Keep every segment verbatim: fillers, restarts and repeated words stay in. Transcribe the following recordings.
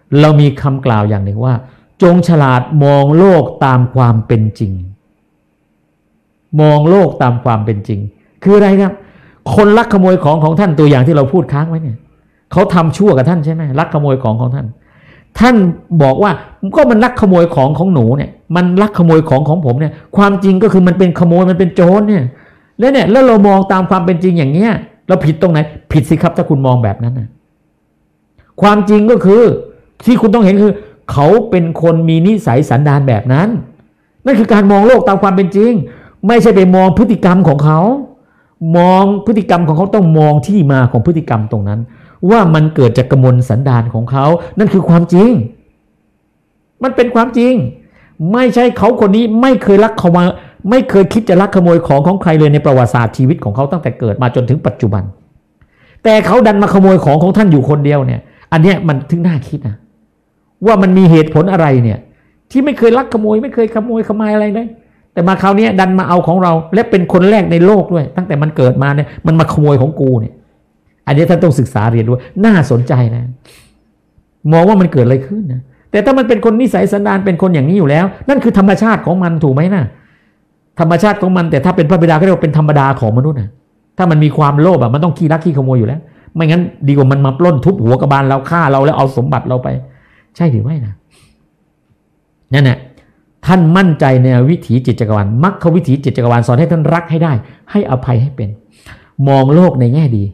เรามีคำกล่าวอย่างหนึ่งว่าจงฉลาดมองโลกตามความเป็นจริงมองโลกตามความเป็นจริงคืออะไรครับคนลักขโมยของของท่านตัวอย่างที่เราพูดค้างไว้เนี่ยเขาทำชั่วกับท่านใช่ไหมลักขโมยของของท่านท่านบอกว่าก็มันลักขโมยของของหนูเนี่ยมันลักขโมยของของผมเนี่ยความจริงก็คือมันเป็นขโมยมันเป็นโจรเนี่ยแล้วเนี่ยแล้วเรามองตามความเป็นจริงอย่างเงี้ยเราผิดตรงไหนผิดสิครับถ้าคุณมองแบบนั้นนะความจริงก็คือที่คุณต้องเห็นคือเขาเป็นคนมีนิสัยสันดานแบบนั้นนั่นคือการมองโลกตามความเป็นจริงไม่ใช่ไปมองพฤติกรรมของเขามองพฤติกรรมของเขาต้องมองที่มาของพฤติกรรมตรงนั้นว่ามันเกิดจากกมลสันดานของเขานั่นคือความจริงมันเป็นความจริงไม่ใช่เขาคนนี้ไม่เคยลักขโมยไม่เคยคิดจะลักขโมยของของใครเลยในประวัติศาสตร์ชีวิตของเขาตั้งแต่เกิดมาจนถึงปัจจุบันแต่เขาดันมาขโมยของของท่านอยู่คนเดียวเนี่ยอันเนี้ยมันถึงน่าคิดนะว่ามันมีเหตุผลอะไรเนี่ยที่ไม่เคยลักขโมยไม่เคยขโมยขโมยอะไรเลยแต่มาคราวนี้ดันมาเอาของเราและเป็นคนแรกในโลกด้วยตั้งแต่มันเกิดมาเนี่ยมันมาขโมยของกูเนี่ยอันนี้ท่านต้องศึกษาเรียนรู้น่าสนใจนะมองว่ามันเกิดอะไรขึ้นนะแต่ถ้ามันเป็นคนนิสัยสันดานเป็นคนอย่างนี้อยู่แล้วนั่นคือธรรมชาติของมันถูกไหมนะธรรมชาติของมันแต่ถ้าเป็นพระบิดาก็เรียกว่าเป็นธรรมดาของมนุษย์นะถ้ามันมีความโลภอะมันต้องขี้ลักขี้ขโมยอยู่แล้วไม่งั้นดีกว่ามันมาปล้นทุบหัวกระบาลเราฆ่าเราแล้วเอาสมบัติเราไปใช่หรือไม่นะนั่นแหละท่านมั่นใจในวิถีจิตจักรวาลมรรควิถีจิตจักรวาลสอนให้ท่านรักให้ได้ให้อภัยให้เป็นมองโลกในแง่ดี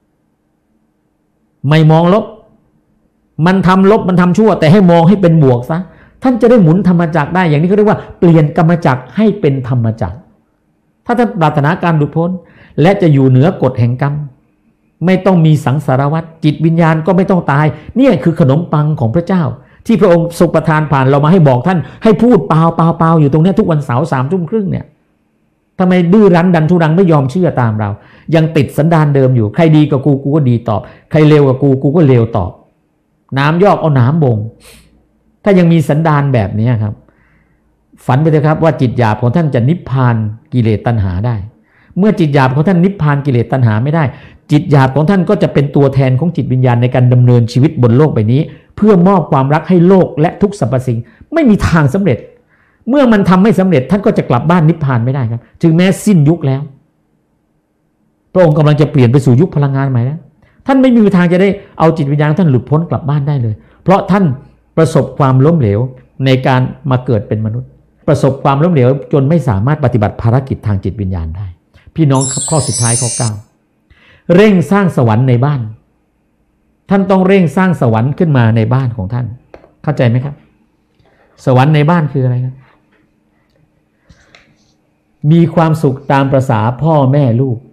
ไม่มองลบมันทำลบมันทำชั่วแต่ให้มองให้เป็นบวกซะท่านจะได้หมุนธรรมจักรได้อย่างนี้เขาเรียกว่าเปลี่ยนกรรมจักรให้เป็นธรรมจักรถ้าท่านปรารถนาการหลุดพ้นและจะอยู่เหนือกฎแห่งกรรมไม่ต้องมีสังสารวัฏจิตวิญญาณก็ไม่ต้องตายนี่คือขนมปังของพระเจ้าที่พระองค์ทรงประทานผ่านเรามาให้บอกท่านให้พูดเปล่าเปล่าเปล่าอยู่ตรงนี้ทุกวันเสาร์สามทุ่มครึ่งเนี่ยทำไมดื้อรั้นดันทุรังไม่ยอมเชื่อตามเรายังติดสันดานเดิมอยู่ใครดีกับกูกูก็ดีตอบใครเลวกับกูกูก็เลวตอบน้ำยอกเอาน้ำบ่งถ้ายังมีสันดานแบบนี้ครับฝันไปเถอะครับว่าจิตหยาบของท่านจะนิพพานกิเลสตัณหาได้เมื่อจิตหยาบของท่านนิพพานกิเลสตัณหาไม่ได้จิตหยาบของท่านก็จะเป็นตัวแทนของจิตวิญญาณในการดำเนินชีวิตบนโลกใบนี้เพื่อมอบความรักให้โลกและทุกสรรพสิ่งไม่มีทางสำเร็จเมื่อมันทำไม่สำเร็จท่านก็จะกลับบ้านนิพพานไม่ได้ครับถึงแม้สิ้นยุคแล้วพระองค์กำลังจะเปลี่ยนไปสู่ยุคพลังงานใหม่แล้วท่านไม่มีทางจะได้เอาจิตวิญญาณท่านหลุดพ้นกลับบ้านได้เลยเพราะท่านประสบความล้มเหลวในการมาเกิดเป็นมนุษย์ประสบความล้มเหลวจนไม่สามารถปฏิบัติภารกิจทางจิตวิญญาณได้พี่น้องครับข้อสุดท้ายข้อเก้าเร่งสร้างสวรรค์ในบ้านท่านต้องเร่งสร้างสวรรค์ขึ้นมาในบ้านของท่านเข้าใจไหมครับสวรรค์ในบ้านคืออะไรครับมีความสุขตามประสาพ่อแม่ลูก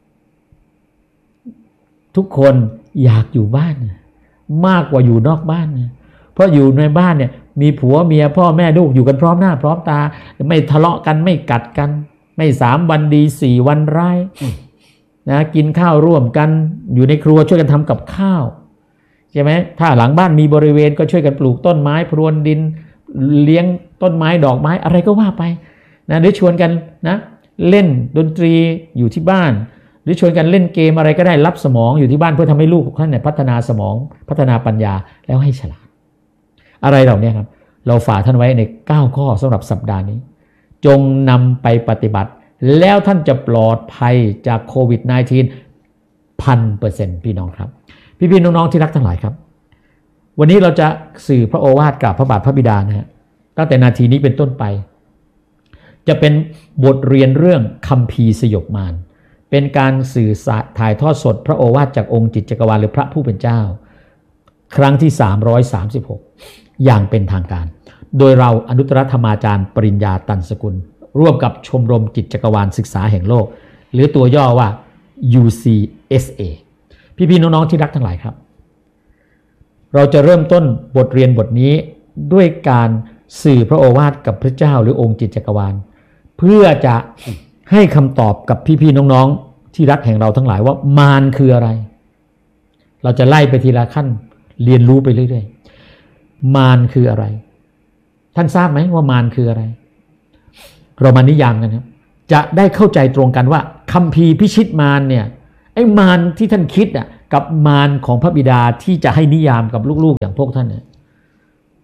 ทุกคนอยากอยู่บ้านมากกว่าอยู่นอกบ้านเพราะอยู่ในบ้านเนี่ยมีผัวเมียพ่อแม่ลูกอยู่กันพร้อมหน้าพร้อมตาไม่ทะเลาะกันไม่กัดกันไม่สามวันดีสี่วันร้ายนะกินข้าวร่วมกันอยู่ในครัวช่วยกันทำกับข้าวใช่ไหมถ้าหลังบ้านมีบริเวณก็ช่วยกันปลูกต้นไม้พรวนดินเลี้ยงต้นไม้ดอกไม้อะไรก็ว่าไปนะหรือชวนกันนะเล่นดนตรีอยู่ที่บ้านหรือชวนกันเล่นเกมอะไรก็ได้รับสมองอยู่ที่บ้านเพื่อทำให้ลูกของท่านเนี่ยพัฒนาสมองพัฒนาปัญญาแล้วให้ฉลาดอะไรเหล่านี้ครับเราฝากท่านไว้ในเก้าข้อสำหรับสัปดาห์นี้จงนำไปปฏิบัติแล้วท่านจะปลอดภัยจากโควิด สิบเก้า พันเปอร์เซ็นต์พี่น้องครับพี่ๆน้องๆที่รักทั้งหลายครับวันนี้เราจะสื่อพระโอวาทกับพระบาทพระบิดานะฮะตั้งแต่นาทีนี้เป็นต้นไปจะเป็นบทเรียนเรื่องคัมภีร์สยบมารเป็นการสื่อถ่ายทอดสดพระโอวาทจากองค์จิตจักรวาลหรือพระผู้เป็นเจ้าครั้งที่สามร้อยสามสิบหกอย่างเป็นทางการโดยเราอนุตตรธรรมาจารย์ปริญญาตันสกุลร่วมกับชมรมจิตจักรวาลศึกษาแห่งโลกหรือตัวย่อว่า ยู ซี เอส เอ พี่ๆน้องๆที่รักทั้งหลายครับเราจะเริ่มต้นบทเรียนบทนี้ด้วยการสื่อพระโอวาทกับพระเจ้าหรือองค์จิตจักรวาลเพื่อจะให้คำตอบกับพี่ๆน้องๆที่รักแห่งเราทั้งหลายว่ามารคืออะไรเราจะไล่ไปทีละขั้นเรียนรู้ไปเรื่อยๆมารคืออะไรท่านทราบไหมว่ามารคืออะไรเรามานิยามกันครับจะได้เข้าใจตรงกันว่าคัมภีร์พิชิตมารเนี่ยไอ้มารที่ท่านคิดอ่ะกับมารของพระบิดาที่จะให้นิยามกับลูกๆอย่างพวกท่านเนี่ย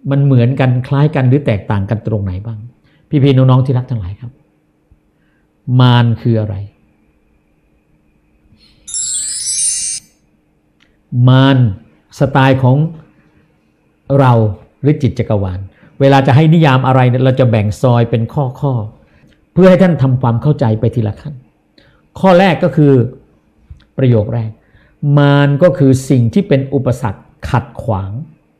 มันเหมือนกันคล้ายกันหรือแตกต่างกันตรงไหนบ้างพี่ๆน้องๆที่รักทั้งหลายครับมารคืออะไรมารสไตล์ของเราหรือจิตจักรวาลเวลาจะให้นิยามอะไรเนี่ยเราจะแบ่งซอยเป็นข้อๆเพื่อให้ท่านทำความเข้าใจไปทีละขั้นข้อแรกก็คือประโยคแรกมารก็คือสิ่งที่เป็นอุปสรรคขัดขวาง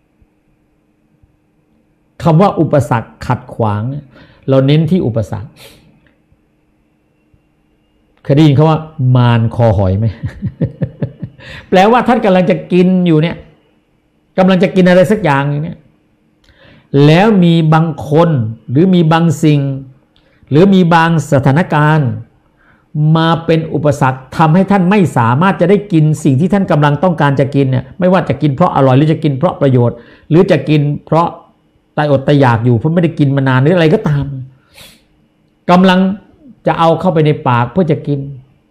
คำว่าอุปสรรคขัดขวางเราเน้นที่อุปสรรคเคยได้ยินเขาว่ามารคอหอยไหม แปลว่าท่านกำลังจะกินอยู่เนี่ยกำลังจะกินอะไรสักอย่างอยู่เนี่ยแล้วมีบางคนหรือมีบางสิ่งหรือมีบางสถานการณ์มาเป็นอุปสรรคทำให้ท่านไม่สามารถจะได้กินสิ่งที่ท่านกำลังต้องการจะกินเนี่ยไม่ว่าจะกินเพราะอร่อยหรือจะกินเพราะประโยชน์หรือจะกินเพราะตายอดตายอยากอยู่เพราะไม่ได้กินมานานหรืออะไรก็ตามกำลังจะเอาเข้าไปในปากเพื่อจะกิน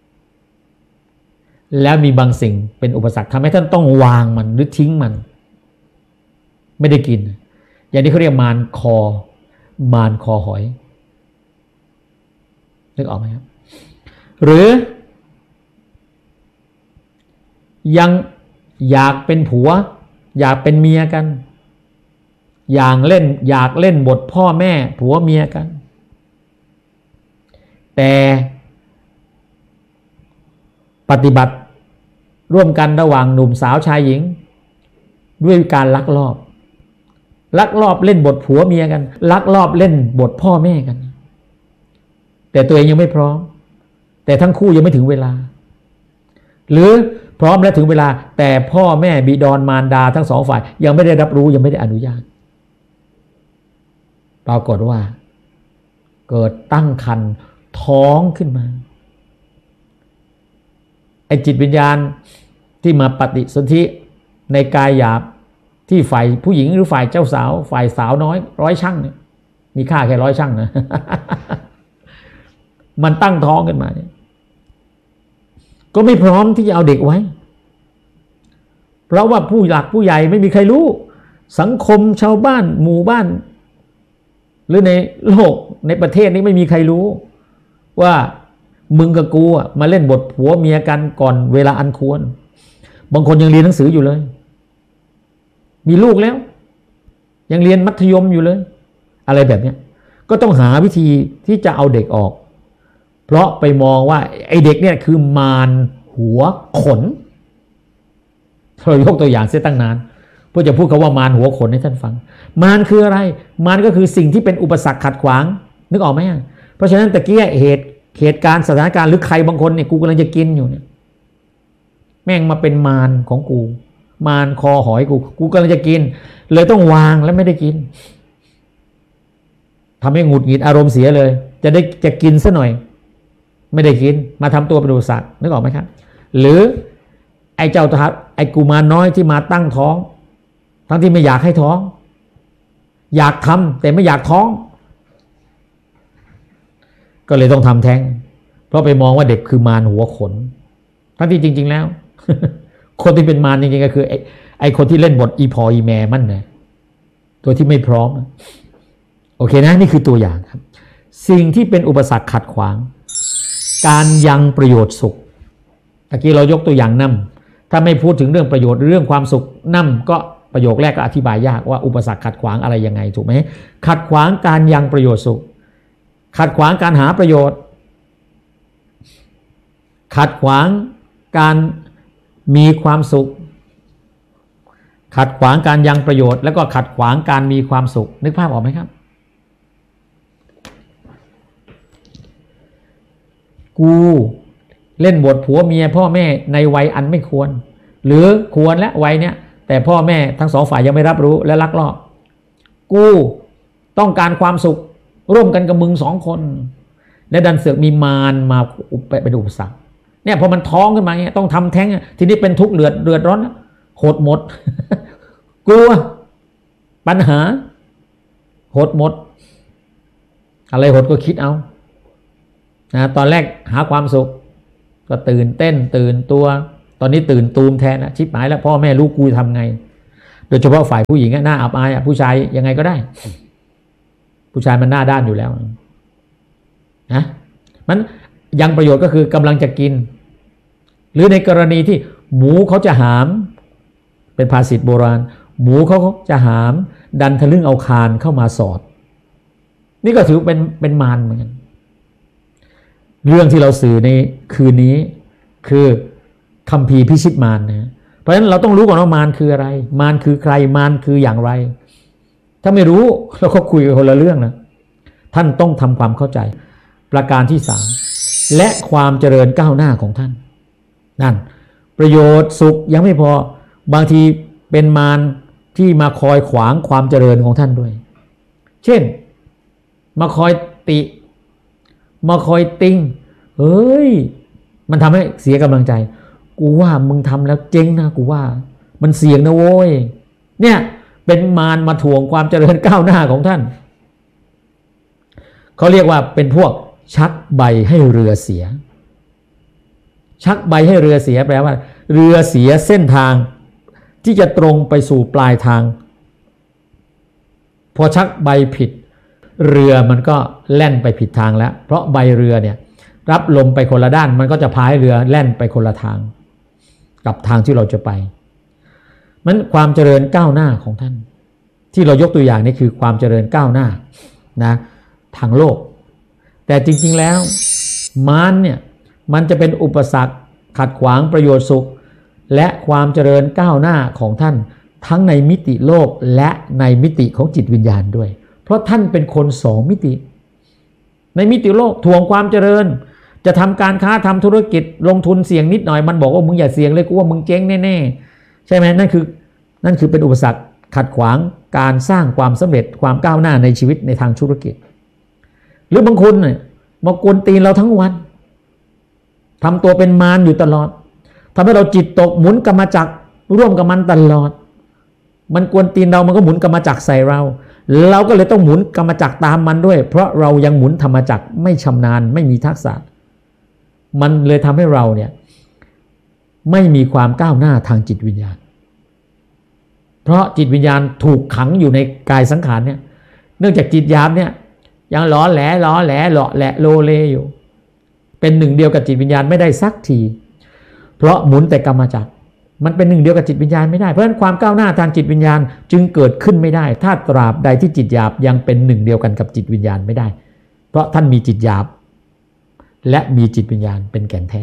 แล้วมีบางสิ่งเป็นอุปสรรคทำให้ท่านต้องวางมันหรือทิ้งมันไม่ได้กินอย่างนี้เขาเรียกมารคอมารคอหอยนึกออกไหมครับหรือยังอยากเป็นผัวอยากเป็นเมียกันอยากเล่นอยากเล่นบทพ่อแม่ผัวเมียกันแต่ปฏิบัติร่วมกันระหว่างหนุ่มสาวชายหญิงด้วยการลักลอบลักลอบเล่นบทผัวเมียกันลักลอบเล่นบทพ่อแม่กันแต่ตัวเองยังไม่พร้อมแต่ทั้งคู่ยังไม่ถึงเวลาหรือพร้อมและถึงเวลาแต่พ่อแม่บิดรมารดาทั้งสองฝ่ายยังไม่ได้รับรู้ยังไม่ได้อนุญาตปรากฏว่าเกิดตั้งครรภ์ท้องขึ้นมาไอ้จิตวิญญาณที่มาปฏิสนธิในกายหยาบที่ฝ่ายผู้หญิงหรือฝ่ายเจ้าสาวฝ่ายสาวน้อยร้อยชั่งเนี่ยมีค่าแค่ร้อยชั่งนะ มันตั้งท้องขึ้นมาเนี่ยก็ไม่พร้อมที่จะเอาเด็กไว้เพราะว่าผู้หลักผู้ใหญ่ไม่มีใครรู้สังคมชาวบ้านหมู่บ้านหรือในโลกในประเทศนี้ไม่มีใครรู้ว่ามึงกับกูมาเล่นบทผัวเมียกันก่อนเวลาอันควรบางคนยังเรียนหนังสืออยู่เลยมีลูกแล้วยังเรียนมัธยมอยู่เลยอะไรแบบนี้ก็ต้องหาวิธีที่จะเอาเด็กออกเพราะไปมองว่าไอ้เด็กเนี่ยคือมารหัวขนเรายกตัวอย่างเสียตั้งนานเพื่อจะพูดคำว่ามารหัวขนให้ท่านฟังมารคืออะไรมารก็คือสิ่งที่เป็นอุปสรรคขัดขวางนึกออกไหมเพราะฉะนั้นตะกี้เหตุเหตุการณ์สถานการณ์หรือใครบางคนเนี่ยกูกำลังจะกินอยู่เนี่ยแม่งมาเป็นมารของกูมารคอหอยกูกูกำลังจะกินเลยต้องวางแล้วไม่ได้กินทำให้หงุดหงิดอารมณ์เสียเลยจะได้จะกินซะหน่อยไม่ได้กินมาทำตัวเป็นอุปสรรคนึกออกไหมครับหรือไอ้เจ้าทัพไอ้กุมารน้อยที่มาตั้งท้องทั้งที่ไม่อยากให้ท้องอยากทำแต่ไม่อยากท้องก็เลยต้องทำแท้งเพราะไปมองว่าเด็กคือมารหัวขนทั้งที่จริงๆแล้ว คนที่เป็นมารจริงๆก็คือไอ้ไอ้คนที่เล่นบทอีพออีแม่มันนะตัวที่ไม่พร้อมโอเคนะนี่คือตัวอย่างครับสิ่งที่เป็นอุปสรรคขัดขวางการยังประโยชน์สุขตะกี้เรายกตัวอย่างนำถ้าไม่พูดถึงเรื่องประโยชน์เรื่องความสุขนำก็ประโยคแรกก็อธิบายยากว่าอุปสรรคขัดขวางอะไรยังไงถูกไหมขัดขวางการยังประโยชน์สุขขัดขวางการหาประโยชน์ขัดขวางการมีความสุขขัดขวางการยังประโยชน์แล้วก็ขัดขวางการมีความสุขนึกภาพออกไหมครับกูเล่นบทผัวเมียพ่อแม่ในวัยอันไม่ควรหรือควรและวัยเนี้ยแต่พ่อแม่ทั้งสองฝ่ายยังไม่รับรู้และลักลอบกูต้องการความสุขร่วมกันกับมึงสองคนและดันเสือกมีมารมาเป็นอุปสรรคเนี่ยพอมันท้องขึ้นมาเนี่ยต้องทำแท้งทีนี้เป็นทุกข์เดือดเดือดร้อนหดหมด กลัวปัญหาหดหมดอะไรหดก็คิดเอานะตอนแรกหาความสุขก็ตื่นเต้นตื่นตัวตอนนี้ตื่นตูมแทนนะชิบหายแล้วพ่อแม่ลูกกูทำไงโดยเฉพาะฝ่ายผู้หญิงหน้าอับอายผู้ชายยังไงก็ได้ผู้ชายมันหน้าด้านอยู่แล้วนะมันยังประโยชน์ก็คือกำลังจะกินหรือในกรณีที่หมูเขาจะหามเป็นภาษิตโบราณหมูเขาจะหามดันทะลึ่งเอาคานเข้ามาสอดนี่ก็ถือเป็นเป็นมารเหมือนกันเรื่องที่เราสื่อในคืนนี้คือคัมภีร์พิชิตมารนะเพราะฉะนั้นเราต้องรู้ก่อนว่ามารคืออะไรมารคือใครมารคืออย่างไรถ้าไม่รู้เราก็คุยกันคนละเรื่องนะท่านต้องทำความเข้าใจประการที่สามและความเจริญก้าวหน้าของท่านนั่นประโยชน์สุขยังไม่พอบางทีเป็นมารที่มาคอยขวางความเจริญของท่านด้วยเช่นมาคอยติมาคอยติงเฮ้ยมันทำให้เสียกำลังใจกูว่ามึงทำแล้วเจ๊งนะกูว่ามันเสี่ยงนะโว้ยเนี่ยเป็นมารมาถ่วงความเจริญก้าวหน้าของท่านเขาเรียกว่าเป็นพวกชักใบให้เรือเสียชักใบให้เรือเสียแปลว่าเรือเสียเส้นทางที่จะตรงไปสู่ปลายทางพอชักใบผิดเรือมันก็แล่นไปผิดทางแล้วเพราะใบเรือเนี่ยรับลมไปคนละด้านมันก็จะพาให้เรือแล่นไปคนละทางกับทางที่เราจะไปมันความเจริญก้าวหน้าของท่านที่เรายกตัวอย่างนี้คือความเจริญก้าวหน้านะทางโลกแต่จริงๆแล้วมารเนี่ยมันจะเป็นอุปสรรคขัดขวางประโยชน์สุขและความเจริญก้าวหน้าของท่านทั้งในมิติโลกและในมิติของจิตวิญญาณด้วยเพราะท่านเป็นคนสองมิติในมิติโลกถ่วงความเจริญจะทำการค้าทำธุรกิจลงทุนเสี่ยงนิดหน่อยมันบอกว่ามึงอย่าเสี่ยงเลยกูว่ามึงเจ๊งแน่ๆใช่ไหมนั่นคือนั่นคือเป็นอุปสรรคขัดขวางการสร้างความสำเร็จความก้าวหน้าในชีวิตในทางธุรกิจหรือบางคนเนี่ยมากวนตีนเราทั้งวันทำตัวเป็นมารอยู่ตลอดทำให้เราจิตตกหมุนกรรมจักรร่วมกับมันตลอดมันกวนตีนเรามันก็หมุนกรรมจักรใส่เราเราก็เลยต้องหมุนกรรมจักรตามมันด้วยเพราะเรายังหมุนธรรมจักรไม่ชำนาญไม่มีทักษะมันเลยทำให้เราเนี่ยไม่มีความก้าวหน้าทางจิตวิญญาณเพราะจิตวิญญาณถูกขังอยู่ในกายสังขารเนี่ยเนื่องจากจิตหยาบเนี่ยยังหลอแหลหลอแหลหลอแหลโลเลอยู่เป็นหนึ่งเดียวกับจิตวิญญาณไม่ได้สักทีเพราะหมุนแต่กรรมจักรมันเป็นหนึ่งเดียวกับจิตวิญญาณไม่ได้เพราะฉะนั้นความก้าวหน้าทางจิตวิญญาณจึงเกิดขึ้นไม่ได้ถ้าตราบใดที่จิตหยาบยังเป็นหนึ่งเดียวกันกับจิตวิญญาณไม่ได้เพราะท่านมีจิตหยาบและมีจิตวิญญาณเป็นแก่นแท้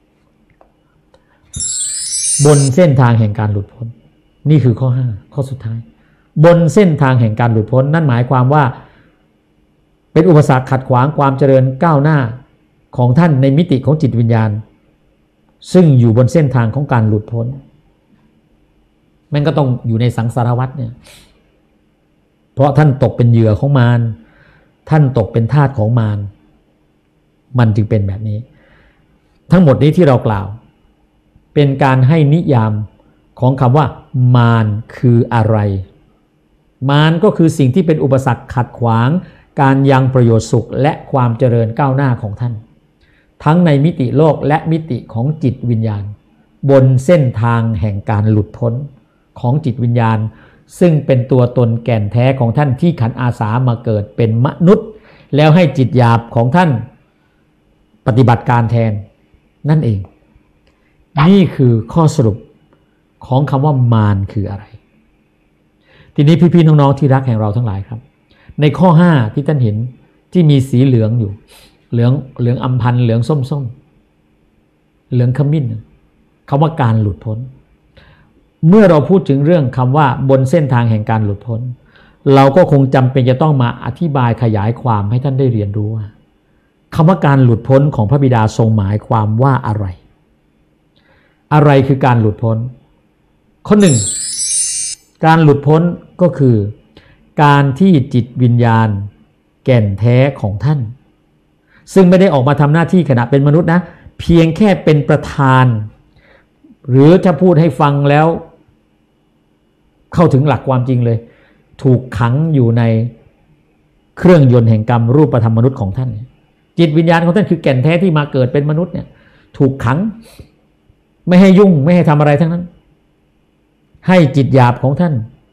บนเส้นทางแห่งการหลุดพ้นนี่คือข้อห้าข้อสุดท้ายบนเส้นทางแห่งการหลุดพ้นนั่นหมายความว่าเป็นอุปสรรคขัดขวางความเจริญก้าวหน้าของท่านในมิติของจิตวิญญาณซึ่งอยู่บนเส้นทางของการหลุดพ้นมันก็ต้องอยู่ในสังสารวัฏเนี่ยเพราะท่านตกเป็นเหยื่อของมารท่านตกเป็นทาสของมารมันจึงเป็นแบบนี้ทั้งหมดนี้ที่เรากล่าวเป็นการให้นิยามของคำว่ามารคืออะไรมารก็คือสิ่งที่เป็นอุปสรรคขัดขวางการยังประโยชน์สุขและความเจริญก้าวหน้าของท่านทั้งในมิติโลกและมิติของจิตวิญญาณบนเส้นทางแห่งการหลุดพ้นของจิตวิญญาณซึ่งเป็นตัวตนแก่นแท้ของท่านที่ขันอาสามาเกิดเป็นมนุษย์แล้วให้จิตหยาบของท่านปฏิบัติการแทนนั่นเองนี่คือข้อสรุปของคำว่ามารคืออะไรทีนี้พี่ๆน้องๆที่รักแห่งเราทั้งหลายครับในข้อห้าที่ท่านเห็นที่มีสีเหลืองอยู่เหลืองเหลืองอัมพันธ์เหลืองส้มๆเหลืองขมิ้นคำว่าการหลุดพ้นเมื่อเราพูดถึงเรื่องคำว่าบนเส้นทางแห่งการหลุดพ้นเราก็คงจำเป็นจะต้องมาอธิบายขยายความให้ท่านได้เรียนรู้ว่าคำว่าการหลุดพ้นของพระบิดาทรงหมายความว่าอะไรอะไรคือการหลุดพ้นข้อหนึ่งการหลุดพ้นก็คือการที่จิตวิญญาณแก่นแท้ของท่านซึ่งไม่ได้ออกมาทำหน้าที่ขณะเป็นมนุษย์นะเพียงแค่เป็นประธานหรือถ้าพูดให้ฟังแล้วเข้าถึงหลักความจริงเลยถูกขังอยู่ในเครื่องยนต์แห่งกรรมรูปธรรมมนุษย์ของท่านจิตวิญญาณของท่านคือแก่นแท้ที่มาเกิดเป็นมนุษย์เนี่ยถูกขังไม่ให้ยุ่งไม่ให้ทำอะไรทั้งนั้นให้จิตหยาบของท่าน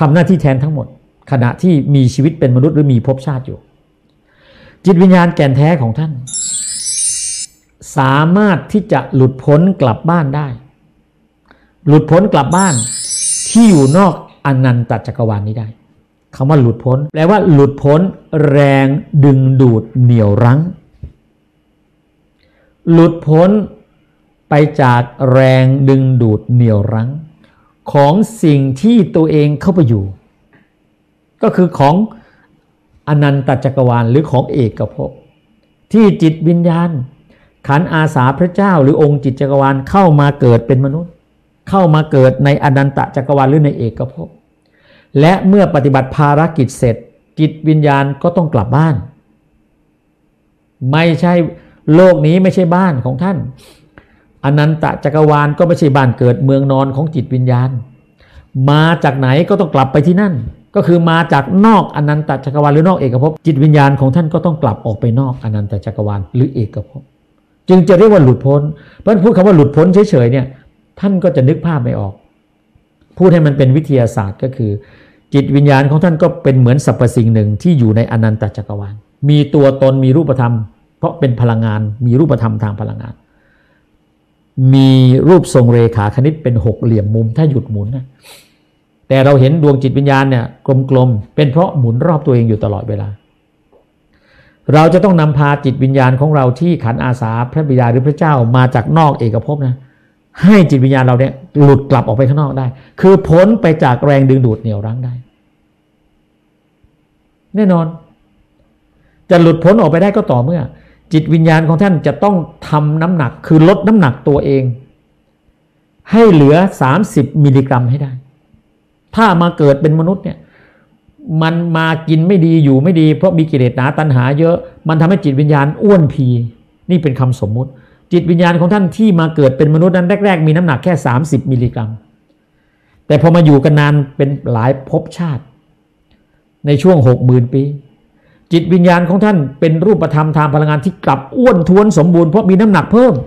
ำหน้าที่แทนทั้งหมดขณะที่มีชีวิตเป็นมนุษย์หรือมีภพชาติอยู่จิตวิญญาณแก่นแท้ของท่านสามารถที่จะหลุดพ้นกลับบ้านได้หลุดพ้นกลับบ้านที่อยู่นอกอนันตจักรวาลนี้ได้คำว่าหลุดพ้นแปลว่าหลุดพ้นแรงดึงดูดเหนี่ยวรั้งหลุดพ้นไปจากแรงดึงดูดเหนี่ยวรั้งของสิ่งที่ตัวเองเข้าไปอยู่ก็คือของอนันตจักรวาลหรือของเอกภพที่จิตวิญญาณขันธ์อาสาพระเจ้าหรือองค์จิตจักรวาลเข้ามาเกิดเป็นมนุษย์เข้ามาเกิดในอนันตจักรวาลหรือในเอกภพและเมื่อปฏิบัติภารกิจเสร็จจิตวิญญาณก็ต้องกลับบ้านไม่ใช่โลกนี้ไม่ใช่บ้านของท่านอนันตจักรวาลก็ไม่ใช่บ้านเกิดเมืองนอนของจิตวิญญาณมาจากไหนก็ต้องกลับไปที่นั่นก็คือมาจากนอกอนันตจักรวาลหรือนอกเอกภพจิตวิญญาณของท่านก็ต้องกลับออกไปนอกอนันตจักรวาลหรือเอกภพจึงจะเรียกว่าหลุดพ้นเพราะฉะนั้นพูดคำว่าหลุดพ้นเฉยๆเนี่ยท่านก็จะนึกภาพไม่ออกพูดให้มันเป็นวิทยาศาสตร์ก็คือจิตวิญญาณของท่านก็เป็นเหมือนสรรพสิ่งหนึ่งที่อยู่ในอนันตจักรวาลมีตัวตนมีรูปธรรมเพราะเป็นพลังงานมีรูปธรรมทางพลังงานมีรูปทรงเรขาคณิตเป็นหกเหลี่ยมมุมถ้าหยุดหมุนนะแต่เราเห็นดวงจิตวิญญาณเนี่ยกลมๆเป็นเพราะหมุนรอบตัวเองอยู่ตลอดเวลาเราจะต้องนำพาจิตวิญญาณของเราที่ขันธ์อาสาพระบิดาหรือพระเจ้ามาจากนอกเอกภพนะให้จิตวิญญาณเราเนี่ยหลุดกลับออกไปข้างนอกได้คือพ้นไปจากแรงดึงดูดเหนี่ยวรั้งได้แน่นอนจะหลุดพ้นออกไปได้ก็ต่อเมื่อจิตวิญญาณของท่านจะต้องทำน้ำหนักคือลดน้ำหนักตัวเองให้เหลือสามสิบมิลลิกรัมให้ได้ถ้ามาเกิดเป็นมนุษย์เนี่ยมันมากินไม่ดีอยู่ไม่ดีเพราะมีกิเลสหนาตัณหาเยอะมันทำให้จิตวิญญาณอ้วนพีนี่เป็นคำสมมุติจิตวิญญาณของท่านที่มาเกิดเป็นมนุษย์นั้นแรกๆมีน้ำหนักแค่สามสิบมิลลิกรัมแต่พอมาอยู่กันนานเป็นหลายภพชาติในช่วง หกหมื่น ปีจิตวิญญาณของท่านเป็นรูปธรรมทางพลังงานที่กลับอ้วนท้วนสมบูรณ์เพราะมีน้ำหนักเพิ่ม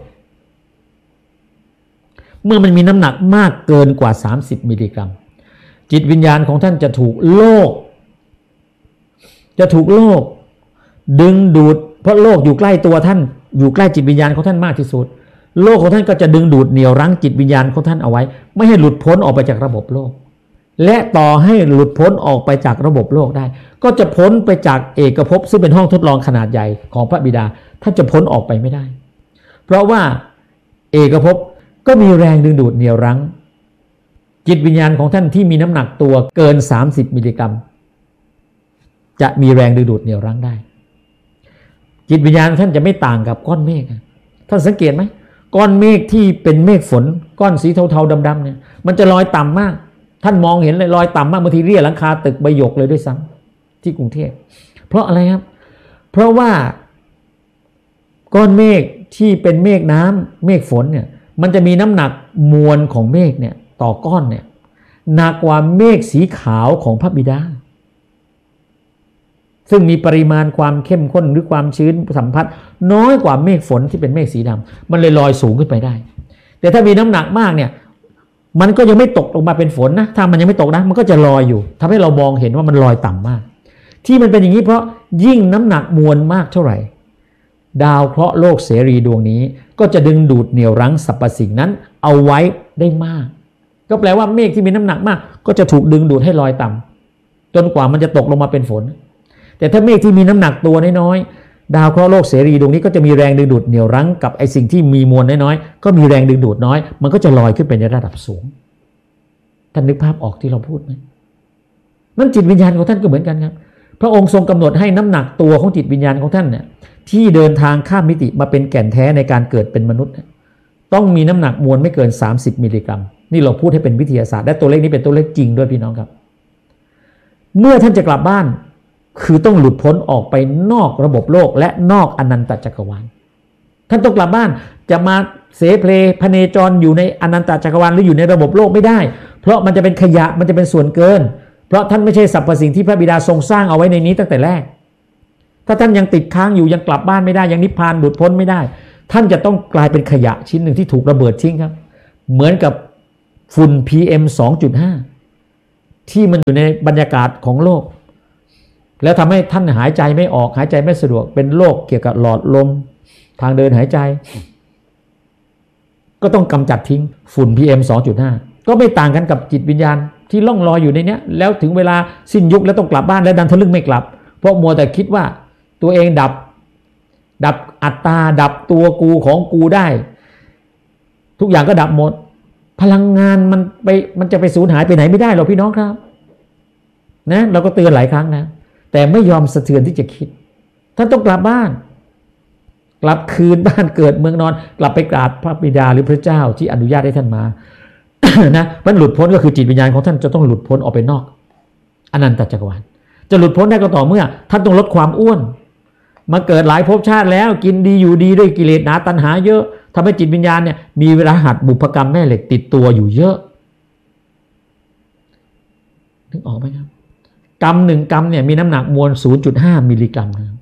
เมื่อมันมีน้ำหนักมากเกินกว่าสามสิบมิลลิกรัมจิตวิญญาณของท่านจะถูกโลกจะถูกโลกดึงดูดเพราะโลกอยู่ใกล้ตัวท่านอยู่ใกล้จิตวิญญาณของท่านมากที่สุดโลกของท่านก็จะดึงดูดเหนี่ยวรั้งจิตวิญญาณของท่านเอาไว้ไม่ให้หลุดพ้นออกไปจากระบบโลกและต่อให้หลุดพ้นออกไปจากระบบโลกได้ก็จะพ้นไปจากเอกภพซึ่งเป็นห้องทดลองขนาดใหญ่ของพระบิดาท่านจะพ้นออกไปไม่ได้เพราะว่าเอกภพก็มีแรงดึงดูดเหนี่ยวรั้งจิตวิญญาณของท่านที่มีน้ำหนักตัวเกินสามสิบมิลลิกรัมจะมีแรงดึงดูดเหนี่ยวรั้งได้จิตวิญญาณท่านจะไม่ต่างกับก้อนเมฆท่านสังเกตไหมก้อนเมฆที่เป็นเมฆฝนก้อนสีเทาๆดำๆเนี่ยมันจะลอยต่ำมากท่านมองเห็นเลยลอยต่ำมากบางทีเรียกหลังคาตึกใบหยกเลยด้วยซ้ำที่กรุงเทพเพราะอะไรครับเพราะว่าก้อนเมฆที่เป็นเมฆน้ำเมฆฝนเนี่ยมันจะมีน้ำหนักมวลของเมฆเนี่ยต่อก้อนเนี่ยหนักกว่าเมฆสีขาวของพระบิดาซึ่งมีปริมาณความเข้มข้นหรือความชื้นสัมผัสน้อยกว่าเมฆฝนที่เป็นเมฆสีดำมันเลยลอยสูงขึ้นไปได้แต่ถ้ามีน้ำหนักมากเนี่ยมันก็ยังไม่ตกลงมาเป็นฝนนะถ้ามันยังไม่ตกนะมันก็จะลอยอยู่ทำให้เรามองเห็นว่ามันลอยต่ำมากที่มันเป็นอย่างนี้เพราะยิ่งน้ำหนักมวลมากเท่าไหร่ดาวเคราะห์โลกเสรีดวงนี้ก็จะดึงดูดเหนี่ยวรั้งสรรพสิ่งนั้นเอาไว้ได้มากก็แปลว่าเมฆที่มีน้ำหนักมากก็จะถูกดึงดูดให้ลอยต่ำจนกว่ามันจะตกลงมาเป็นฝนแต่ถ้าเมฆที่มีน้ำหนักตัวน้อยๆดาวเคราะห์โลกเสรีดวงนี้ก็จะมีแรงดึงดูดเหนี่ยวรั้งกับไอ้สิ่งที่มีมวลน้อยๆก็มีแรงดึงดูดน้อยมันก็จะลอยขึ้นไปในระดับสูงท่านนึกภาพออกที่เราพูดไหมนั่นจิตวิญญาณของท่านก็เหมือนกันครับพระองค์ทรงกำหนดให้น้ำหนักตัวของจิตวิญญาณของท่านเนี่ยที่เดินทางข้ามมิติมาเป็นแก่นแท้ในการเกิดเป็นมนุษย์ต้องมีน้ำหนักมวลไม่เกินสามสิบมิลลิกรัมนี่เราพูดให้เป็นวิทยาศาสตร์และตัวเลขนี้เป็นตัวเลขจริงด้วยพี่น้องครับเมื่อท่านจะกลับบ้านคือต้องหลุดพ้นออกไปนอกระบบโลกและนอกอนันตจักรวาลท่านต้องกลับบ้านจะมาเสเพลพเนจรอยู่ในอนันตจักรวาลหรืออยู่ในระบบโลกไม่ได้เพราะมันจะเป็นขยะมันจะเป็นส่วนเกินเพราะท่านไม่ใช่สรรพสิ่งที่พระบิดาทรงสร้างเอาไว้ในนี้ตั้งแต่แรกถ้าท่านยังติดค้างอยู่ยังกลับบ้านไม่ได้ยังนิพพานหลุดพ้นไม่ได้ท่านจะต้องกลายเป็นขยะชิ้นหนึ่งที่ถูกระเบิดทิ้งครับเหมือนกับฝุ่น พี เอ็ม สองจุดห้าที่มันอยู่ในบรรยากาศของโลกแล้วทำให้ท่านหายใจไม่ออกหายใจไม่สะดวกเป็นโรคเกี่ยวกับหลอดลมทางเดินหายใจก็ต้องกำจัดทิ้งฝุ่น พี เอ็ม สองจุดห้า ก็ไม่ต่างกันกับจิตวิญญาณที่ล่องลอยอยู่ในเนี้ยแล้วถึงเวลาสิ้นยุคแล้วต้องกลับบ้านแล้วดันทะลึ่งไม่กลับเพราะมัวแต่คิดว่าตัวเองดับดับอัตตาดับตัวกูของกูได้ทุกอย่างก็ดับหมดพลังงานมันไปมันจะไปสูญหายไปไหนไม่ได้หรอกพี่น้องครับนะเราก็เตือนหลายครั้งนะแต่ไม่ยอมสะเทือนที่จะคิดท่านต้องกลับบ้านกลับคืนบ้านเกิดเมืองนอนกลับไปกราบพระบิดาหรือพระเจ้าที่อนุญาตให้ท่านมา นะมันหลุดพ้นก็คือจิตวิญญาณของท่านจะต้องหลุดพ้นออกไปนอกอนันตจักรวาลจะหลุดพ้นได้ก็ต่อเมื่อท่านต้องลดความอ้วนมาเกิดหลายภพชาติแล้วกินดีอยู่ดีด้วยกิเลสหนาตัณหาเยอะทำให้จิตวิญญาณเนี่ยมีรหัสบุพกรรมแม่เหล็กติดตัวอยู่เยอะนึกออกไหมครับกรรมหนึ่งกรรมเนี่ยมีน้ำหนักมวล ศูนย์จุดห้า มิลลิกรัมนะ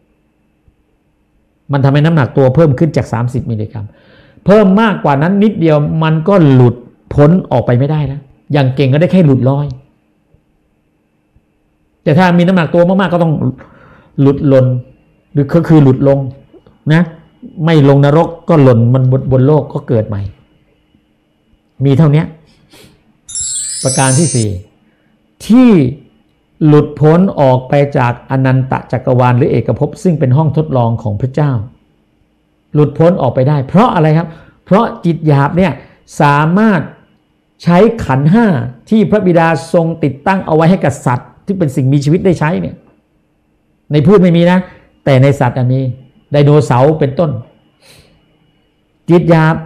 มันทำให้น้ำหนักตัวเพิ่มขึ้นจากสามสิบมิลลิกรัมเพิ่มมากกว่านั้นนิดเดียวมันก็หลุดพ้นออกไปไม่ได้แล้วอย่างเก่งก็ได้แค่หลุดลอยแต่ถ้ามีน้ำหนักตัวมากๆก็ต้องหลุดหล่นหรือก็คือหลุดลงนะไม่ลงนรกก็หล่นมันบนบนโลกก็เกิดใหม่มีเท่านี้ประการที่สี่ที่หลุดพ้นออกไปจากอนันตจักรวาลหรือเอกภพซึ่งเป็นห้องทดลองของพระเจ้าหลุดพ้นออกไปได้เพราะอะไรครับเพราะจิตหยาบเนี่ยสามารถใช้ขันธ์ห้าที่พระบิดาทรงติดตั้งเอาไว้ให้กับสัตว์ที่เป็นสิ่งมีชีวิตได้ใช้เนี่ยในพืชไม่มีนะแต่ในสัตว์มีไดโนเสาร์เป็นต้นจิตหยาบ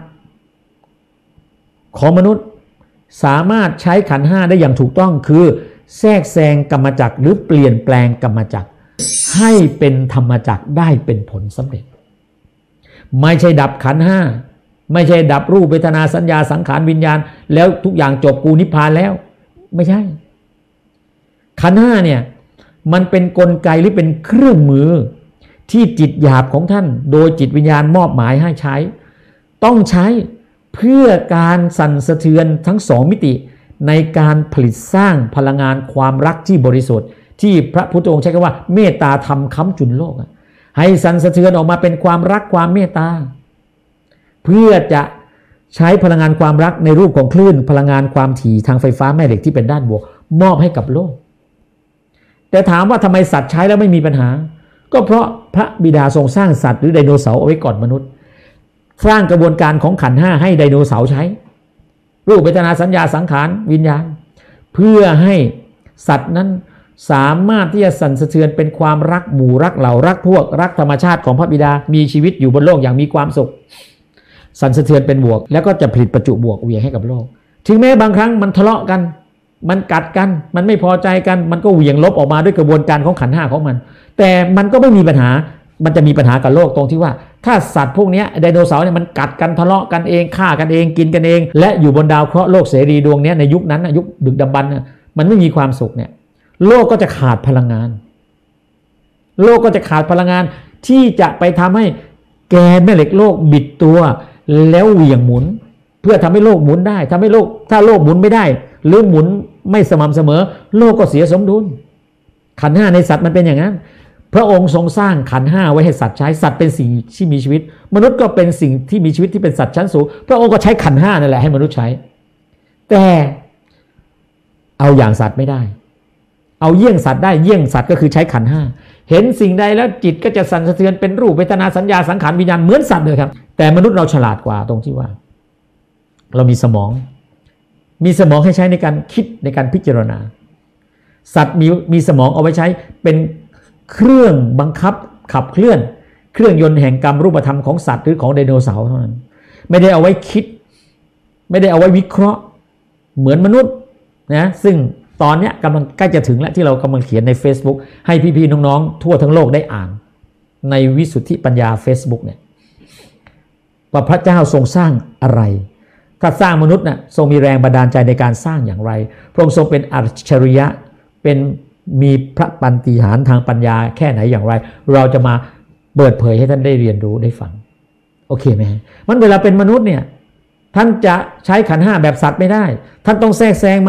ของมนุษย์สามารถใช้ขันธ์ห้าได้อย่างถูกต้องคือแทรกแซงกรรมจักรหรือเปลี่ยนแปลงกรรมจักรให้เป็นธรรมจักรได้เป็นผลสำเร็จไม่ใช่ดับขันธ์ห้าไม่ใช่ดับรูปเวทนาสัญญาสังขารวิญญาณแล้วทุกอย่างจบกูนิพพานแล้วไม่ใช่ขันธ์ห้าเนี่ยมันเป็นกลไกหรือเป็นเครื่องมือที่จิตหยาบของท่านโดยจิตวิญญาณมอบหมายให้ใช้ต้องใช้เพื่อการสั่นสะเทือนทั้งสองมิติในการผลิตสร้างพลังงานความรักที่บริสุทธิ์ที่พระพุทธองค์ใช้คำว่าเมตตาธรรมค้ำจุนโลกให้สั่นสะเทือนออกมาเป็นความรักความเมตตาเพื่อจะใช้พลังงานความรักในรูปของคลื่นพลังงานความถี่ทางไฟฟ้าแม่เหล็กที่เป็นด้านบวกมอบให้กับโลกแต่ถามว่าทำไมสัตว์ใช้แล้วไม่มีปัญหาก็เพราะพระบิดาทรงสร้างสัตว์หรือไดโนเสาร์เอาไว้ก่อนมนุษย์สร้างกระบวนการของขันธ์ห้าให้ไดโนเสาร์ใช้รูปเวทนาสัญญาสังขารวิญญาณเพื่อให้สัตว์นั้นสามารถที่จะสั่นสะเทือนเป็นความรักหมู่รักเหล่ารักพวกรักธรรมชาติของพระบิดามีชีวิตอยู่บนโลกอย่างมีความสุขสั่นสะเทือนเป็นบวกแล้วก็จะผลิตประจุบวกเหวี่ยงให้กับโลกถึงแม้บางครั้งมันทะเลาะกันมันกัดกันมันไม่พอใจกันมันก็เหวี่ยงลบออกมาด้วยกระบวนการของขันธ์ห้าของมันแต่มันก็ไม่มีปัญหามันจะมีปัญหากับโลกตรงที่ว่าถ้าสัตว์พวกนี้ไดโนเสาร์เนี่ยมันกัดกันทะเลาะกันเองฆ่ากันเองกินกันเองและอยู่บนดาวเคราะห์โลกเสรีดวงนี้ในยุคนั้นยุคดึกดำบรรพ์มันไม่มีความสุขเนี่ยโลกก็จะขาดพลังงานโลกก็จะขาดพลังงานที่จะไปทำให้แกนแม่เหล็กโลกบิดตัวแล้วเหวี่ยงหมุนเพื่อทำให้โลกหมุนได้ทำให้โลกถ้าโลกหมุนไม่ได้หรือหมุนไม่สม่ำเสมอโลกก็เสียสมดุลขันธ์ห้าในสัตว์มันเป็นอย่างนั้นพระองค์ทรงสร้างขันธ์ห้าไว้ให้สัตว์ใช้สัตว์เป็นสิ่งที่มีชีวิตมนุษย์ก็เป็นสิ่งที่มีชีวิตที่เป็นสัตว์ชั้นสูงพระองค์ก็ใช้ขันธ์ห้านั่นแหละให้มนุษย์ใช้แต่เอาอย่างสัตว์ไม่ได้เอาเยี่ยงสัตว์ได้เยี่ยงสัตว์ก็คือใช้ขันธ์ห้าเห็นสิ่งใดแล้วจิตก็จะสั่นสะเทือนเป็นรูปเวทนาสัญญาสังขารวิญญาณเหมือนสัตว์เลยครับแต่มนุษย์เราฉลาดกว่าตรงที่ว่าเรามีสมองมีสมองให้ใช้ในการคิดในการพิจารณาสัตว์มีมีสมองเอาไว้ใช้เป็นเครื่องบังคับขับเคลื่อนเครื่องยนต์แห่งกรรมรูปธรรมของสัตว์หรือของไดโนเสาร์เท่านั้นไม่ได้เอาไว้คิดไม่ได้เอาไว้วิเคราะห์เหมือนมนุษย์นะซึ่งตอนนี้กำลังใกล้จะถึงแล้วที่เรากำลังเขียนใน Facebook ให้พี่ๆน้องๆทั่วทั้งโลกได้อ่านในวิสุทธิปัญญา Facebook เนี่ยว่าพระเจ้าทรงสร้างอะไรถ้าสร้างมนุษย์น่ะทรงมีแรงบันดาลใจในการสร้างอย่างไรพระองค์ทรงเป็นอัจฉริยะเป็นมีพระปาฏิหาริย์ทางปัญญาแค่ไหนอย่างไรเราจะมาเปิดเผยให้ท่านได้เรียนรู้ได้ฟังโอเคไหมมันเวลาเป็นมนุษย์เนี่ยท่านจะใช้ขันธ์ห้าแบบสัตว์ไม่ได้ท่านต้องแทรกแซงมัน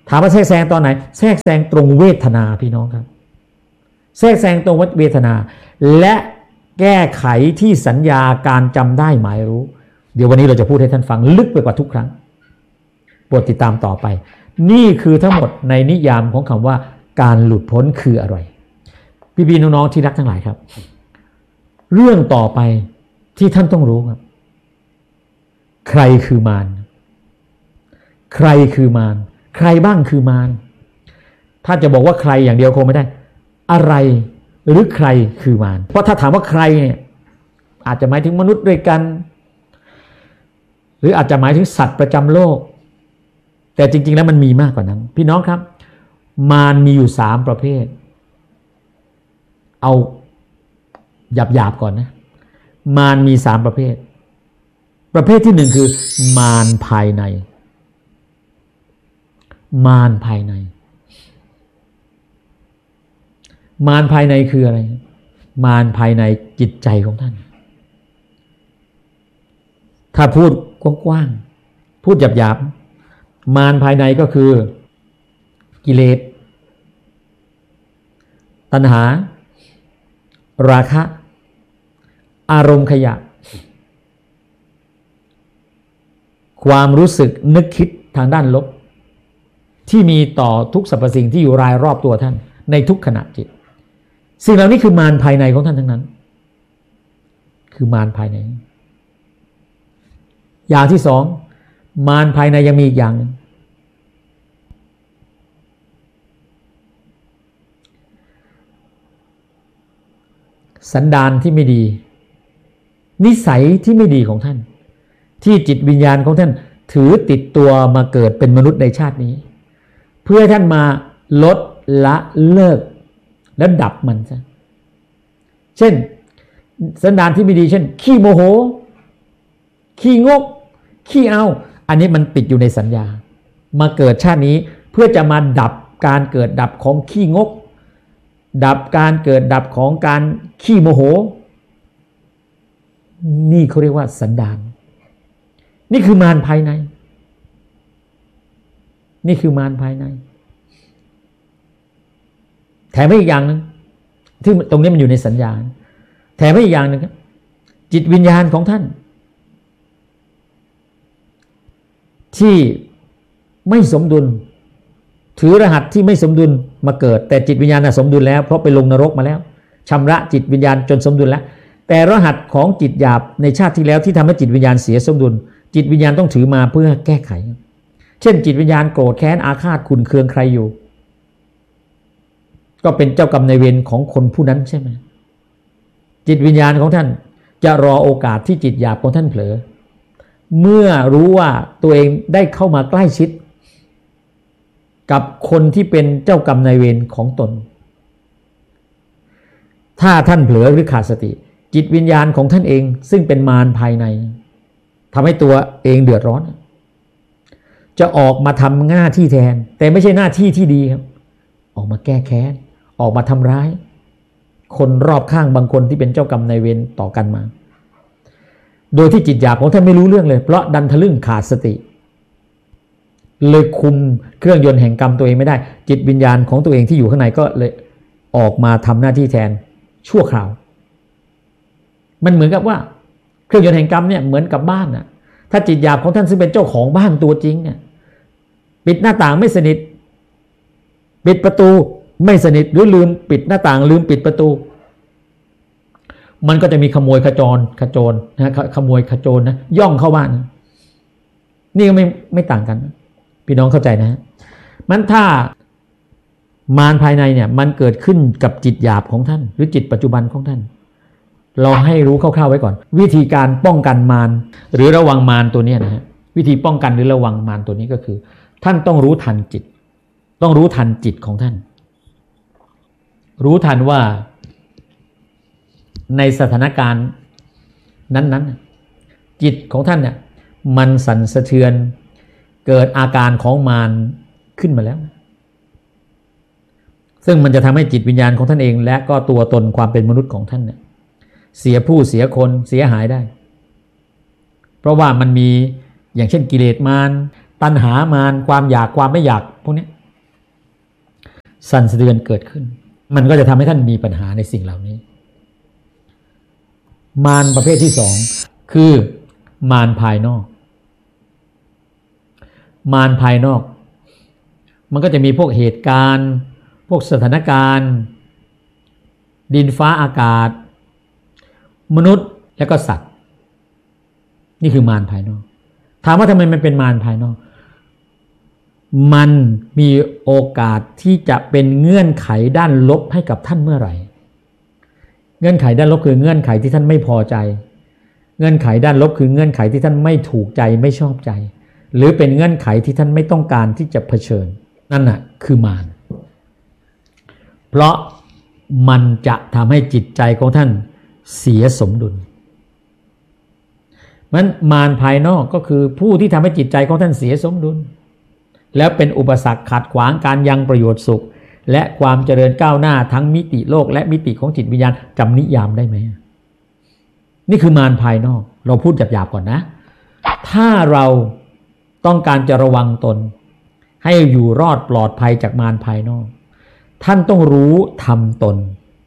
ถามว่าแทรกแซงตอนไหนแทรกแซงตรงเวทนาพี่น้องครับแทรกแซงตรงเวทนาและแก้ไขที่สัญญาการจำได้หมายรู้เดี๋ยววันนี้เราจะพูดให้ท่านฟังลึกไปกว่าทุกครั้งโปรดติดตามต่อไปนี่คือทั้งหมดในนิยามของคำว่าการหลุดพ้นคืออะไรพี่ๆน้องๆที่รักทั้งหลายครับเรื่องต่อไปที่ท่านต้องรู้ครับใครคือมารใครคือมารใครบ้างคือมารถ้าจะบอกว่าใครอย่างเดียวคงไม่ได้อะไรหรือใครคือมารเพราะถ้าถามว่าใครเนี่ยอาจจะหมายถึงมนุษย์ด้วยกันหรืออาจจะหมายถึงสัตว์ประจำโลกแต่จริงๆแล้วมันมีมากกว่านั้นพี่น้องครับมารมีอยู่สามประเภทเอาหยาบๆก่อนนะมารมีสามประเภทประเภทที่หนึ่งคือมารภายในมารภายในมารภายในคืออะไรมารภายในจิตใจของท่านถ้าพูดกว้างๆพูดหยาบๆมารภายในก็คือกิเลสตัณหาราคะอารมณ์ขยะความรู้สึกนึกคิดทางด้านลบที่มีต่อทุกสรรพสิ่งที่อยู่รายรอบตัวท่านในทุกขณะจิตสิ่งเหล่านี้คือมารภายในของท่านทั้งนั้นคือมารภายในอย่างที่สองมารภายในยังมีอีกอย่างหนึ่งสันดานที่ไม่ดีนิสัยที่ไม่ดีของท่านที่จิตวิญญาณของท่านถือติดตัวมาเกิดเป็นมนุษย์ในชาตินี้เพื่อท่านมาลดละเลิกและดับมันซะเช่นสันดานที่ไม่ดีเช่นขี้โมโหขี้งกขี้เอาอันนี้มันติดอยู่ในสัญญามาเกิดชาตินี้เพื่อจะมาดับการเกิดดับของขี้งกดับการเกิดดับของการขี้โมโหนี่เขาเรียกว่าสันดานนี่คือมารภายในนี่คือมารภายในแถมให้อีกอย่างนึงที่ตรงนี้มันอยู่ในสัญญาแถมให้อีกอย่างนึงครับจิตวิญญาณของท่านที่ไม่สมดุลถือรหัสที่ไม่สมดุลมาเกิดแต่จิตวิญญาณน่ะสมดุลแล้วเพราะไปลงนรกมาแล้วชำระจิตวิญญาณจนสมดุลแล้วแต่รหัสของจิตหยาบในชาติที่แล้วที่ทำให้จิตวิญญาณเสียสมดุลจิตวิญญาณต้องถือมาเพื่อแก้ไขเช่นจิตวิญญาณโกรธแค้นอาฆาตขุ่นเคืองใครอยู่ก็เป็นเจ้ากรรมนายเวรของคนผู้นั้นใช่ไหมจิตวิญญาณของท่านจะรอโอกาสที่จิตหยาบของท่านเผลอเมื่อรู้ว่าตัวเองได้เข้ามาใกล้ชิดกับคนที่เป็นเจ้ากรรมนายเวรของตนถ้าท่านเผลอหรือขาดสติจิตวิญญาณของท่านเองซึ่งเป็นมารภายในทำให้ตัวเองเดือดร้อนจะออกมาทำหน้าที่แทนแต่ไม่ใช่หน้าที่ที่ดีครับออกมาแก้แค้นออกมาทำร้ายคนรอบข้างบางคนที่เป็นเจ้ากรรมนายเวรต่อกันมาโดยที่จิตหยาบของท่านไม่รู้เรื่องเลยเพราะดันทะลึ่งขาดสติเลยคุมเครื่องยนต์แห่งกรรมตัวเองไม่ได้จิตวิญญาณของตัวเองที่อยู่ข้างในก็เลยออกมาทำหน้าที่แทนชั่วคราวมันเหมือนกับว่าเครื่องยนต์แห่งกรรมเนี่ยเหมือนกับบ้านน่ะถ้าจิตหยาบของท่านซึ่งเป็นเจ้าของบ้านตัวจริงเนี่ยปิดหน้าต่างไม่สนิทปิดประตูไม่สนิทหรือลืมปิดหน้าต่างลืมปิดประตูมันก็จะมีขโมยขจรขโจรนะขโมยขโจรนะย่องเข้าบ้านนี่ก็ไม่ไม่ต่างกันพี่น้องเข้าใจนะมันถ้ามารภายในเนี่ยมันเกิดขึ้นกับจิตหยาบของท่านหรือจิตปัจจุบันของท่านเราให้รู้คร่าวๆไว้ก่อนวิธีการป้องกันมารหรือระวังมารตัวนี้นะฮะวิธีป้องกันหรือระวังมารตัวนี้ก็คือท่านต้องรู้ทันจิตต้องรู้ทันจิตของท่านรู้ทันว่าในสถานการณ์นั้นๆจิตของท่านเนี่ยมันสั่นสะเทือนเกิดอาการของมารขึ้นมาแล้วซึ่งมันจะทำให้จิตวิญญาณของท่านเองและก็ตัวตนความเป็นมนุษย์ของท่านเนี่ยเสียผู้เสียคนเสียหายได้เพราะว่ามันมีอย่างเช่นกิเลสมารตัณหามารความอยากความไม่อยากพวกนี้สั่นสะเทือนเกิดขึ้นมันก็จะทำให้ท่านมีปัญหาในสิ่งเหล่านี้มารประเภทที่สองคือมารภายนอกมารภายนอกมันก็จะมีพวกเหตุการณ์พวกสถานการณ์ดินฟ้าอากาศมนุษย์และก็สัตว์นี่คือมารภายนอกถามว่าทำไมมันเป็นมารภายนอกมันมีโอกาสที่จะเป็นเงื่อนไขด้านลบให้กับท่านเมื่อไหร่เงื่อนไขด้านลบคือเงื่อนไขที่ท่านไม่พอใจเงื่อนไขด้านลบคือเงื่อนไขที่ท่านไม่ถูกใจไม่ชอบใจหรือเป็นเงื่อนไขที่ท่านไม่ต้องการที่จะเผชิญนั่นน่ะคือมารเพราะมันจะทำให้จิตใจของท่านเสียสมดุลมันมารภายนอกก็คือผู้ที่ทำให้จิตใจของท่านเสียสมดุลแล้วเป็นอุปสรรคขัดขวางการยังประโยชน์สุขและความเจริญก้าวหน้าทั้งมิติโลกและมิติของจิตวิญญาณจำนิยามได้ไหมนี่คือมารภายนอกเราพูดหยาบๆก่อนนะถ้าเราต้องการจะระวังตนให้อยู่รอดปลอดภัยจากมารภายนอกท่านต้องรู้ทำตน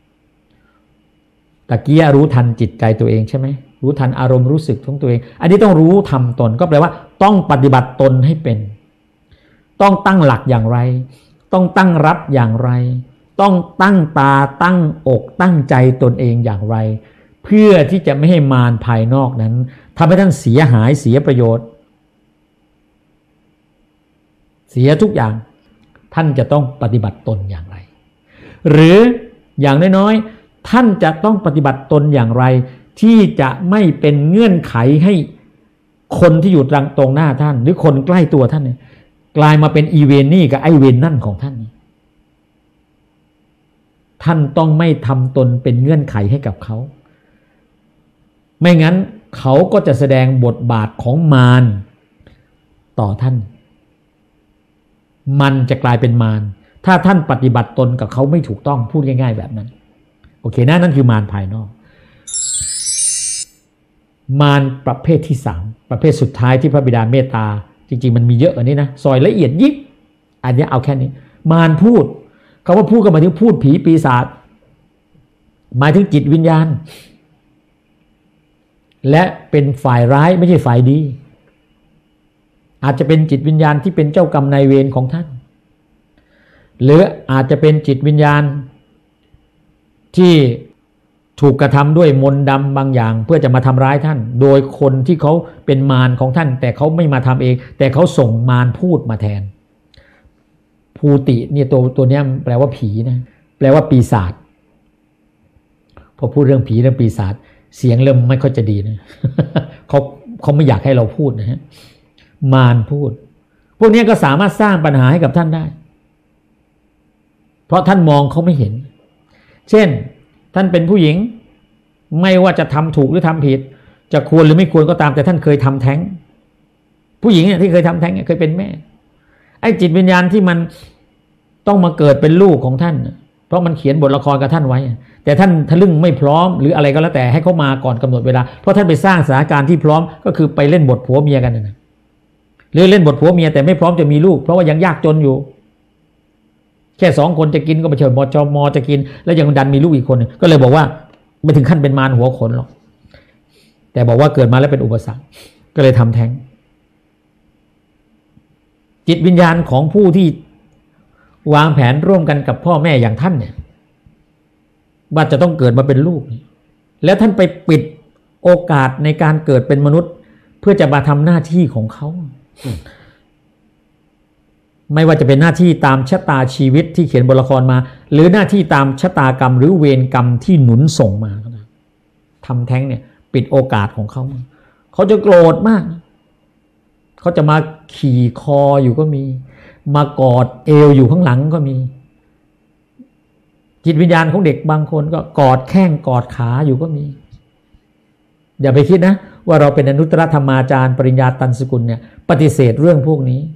ตะกี้รู้ทันจิตใจตัวเองใช่ไหมรู้ทันอารมณ์รู้สึกของตัวเองอันนี้ต้องรู้ทำตนก็แปลว่าต้องปฏิบัติตนให้เป็นต้องตั้งหลักอย่างไรต้องตั้งรับอย่างไรต้องตั้งตาตั้งอกตั้งใจตนเองอย่างไรเพื่อที่จะไม่ให้มารภายนอกนั้นทำให้ท่านเสียหายเสียประโยชน์เสียทุกอย่างท่านจะต้องปฏิบัติตนอย่างไรหรืออย่างน้อยๆท่านจะต้องปฏิบัติตนอย่างไรที่จะไม่เป็นเงื่อนไขให้คนที่อยู่ตรงหน้าท่านหรือคนใกล้ตัวท่านเนี่ยกลายมาเป็นอีเวนนี่กับไอเวนนั่นของท่านท่านต้องไม่ทำตนเป็นเงื่อนไขให้กับเขาไม่งั้นเขาก็จะแสดงบทบาทของมารต่อท่านมันจะกลายเป็นมารถ้าท่านปฏิบัติตนกับเขาไม่ถูกต้องพูดง่ายๆแบบนั้นโอเคนะนั่นคือมารภายนอกมารประเภทที่สามประเภทสุดท้ายที่พระบิดาเมตตาจริงๆมันมีเยอะกว่านี้นะซอยละเอียดยิบอันนี้เอาแค่นี้มารพูดคำว่าพูดก็หมายถึงพูดผีปีศาจหมายถึงจิตวิญญาณและเป็นฝ่ายร้ายไม่ใช่ฝ่ายดีอาจจะเป็นจิตวิญญาณที่เป็นเจ้ากรรมนายเวรของท่านหรืออาจจะเป็นจิตวิญญาณที่ถูกกระทำด้วยมนต์ดำบางอย่างเพื่อจะมาทำร้ายท่านโดยคนที่เขาเป็นมารของท่านแต่เขาไม่มาทำเองแต่เขาส่งมารพูดมาแทนภูติเนี่ยตัวตัวนี้แปลว่าผีนะแปลว่าปีศาจพอพูดเรื่องผีเรื่องปีศาจเสียงเริ่มไม่ค่อยจะดีนะ เขาเขาไม่อยากให้เราพูดนะฮะมารพูดพวกนี้ก็สามารถสร้างปัญหาให้กับท่านได้เพราะท่านมองเขาไม่เห็นเช่นท่านเป็นผู้หญิงไม่ว่าจะทำถูกหรือทำผิดจะควรหรือไม่ควรก็ตามแต่ท่านเคยทำแท้งผู้หญิงเนี่ยที่เคยทำแท้งเคยเป็นแม่ไอ้จิตวิญญาณที่มันต้องมาเกิดเป็นลูกของท่านเพราะมันเขียนบทละครกับท่านไว้แต่ท่านทะลึ่งไม่พร้อมหรืออะไรก็แล้วแต่ให้เขามาก่อนกำหนดเวลาเพราะท่านไปสร้างสถานการณ์ที่พร้อมก็คือไปเล่นบทผัวเมียกันนะหรือเล่นบทผัวเมียแต่ไม่พร้อมจะมีลูกเพราะว่ายังยากจนอยู่แค่สองคนจะกินก็ไปเชิญมจมจะกินแล้วยังดันมีลูกอีกคนนึงก็เลยบอกว่าไม่ถึงขั้นเป็นมารหัวขนหรอกแต่บอกว่าเกิดมาแล้วเป็นอุปสรรคก็เลยทำแท้งจิตวิญญาณของผู้ที่วางแผนร่วมกันกับพ่อแม่อย่างท่านเนี่ยว่าจะต้องเกิดมาเป็นลูกแล้วท่านไปปิดโอกาสในการเกิดเป็นมนุษย์เพื่อจะมาทำหน้าที่ของเขาไม่ว่าจะเป็นหน้าที่ตามชะตาชีวิตที่เขียนบทละครมาหรือหน้าที่ตามชะตากรรมหรือเวรกรรมที่หนุนส่งมาทำแท้งเนี่ยปิดโอกาสของเขาเขาจะโกรธมากเขาจะมาขี่คออยู่ก็มีมากอดเอวอยู่ข้างหลังก็มีจิตวิญญาณของเด็กบางคนก็กอดแข้งกอดขาอยู่ก็มีอย่าไปคิดนะว่าเราเป็นอนุตตรธรรมาจารย์ปริญญาตันสกุลเนี่ยปฏิเสธเรื่องพวกนี้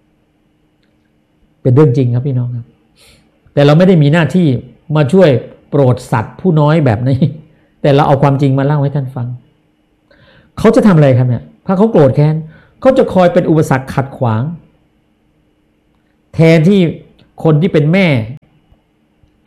เป็นเรื่องจริงครับพี่น้องครับแต่เราไม่ได้มีหน้าที่มาช่วยโปรดสัตว์ผู้น้อยแบบนี้แต่เราเอาความจริงมาเล่าให้ท่านฟังเขาจะทำอะไรครับเนี่ยถ้าเขาโกรธแค้นเขาจะคอยเป็นอุปสรรคขัดขวางแทนที่คนที่เป็นแม่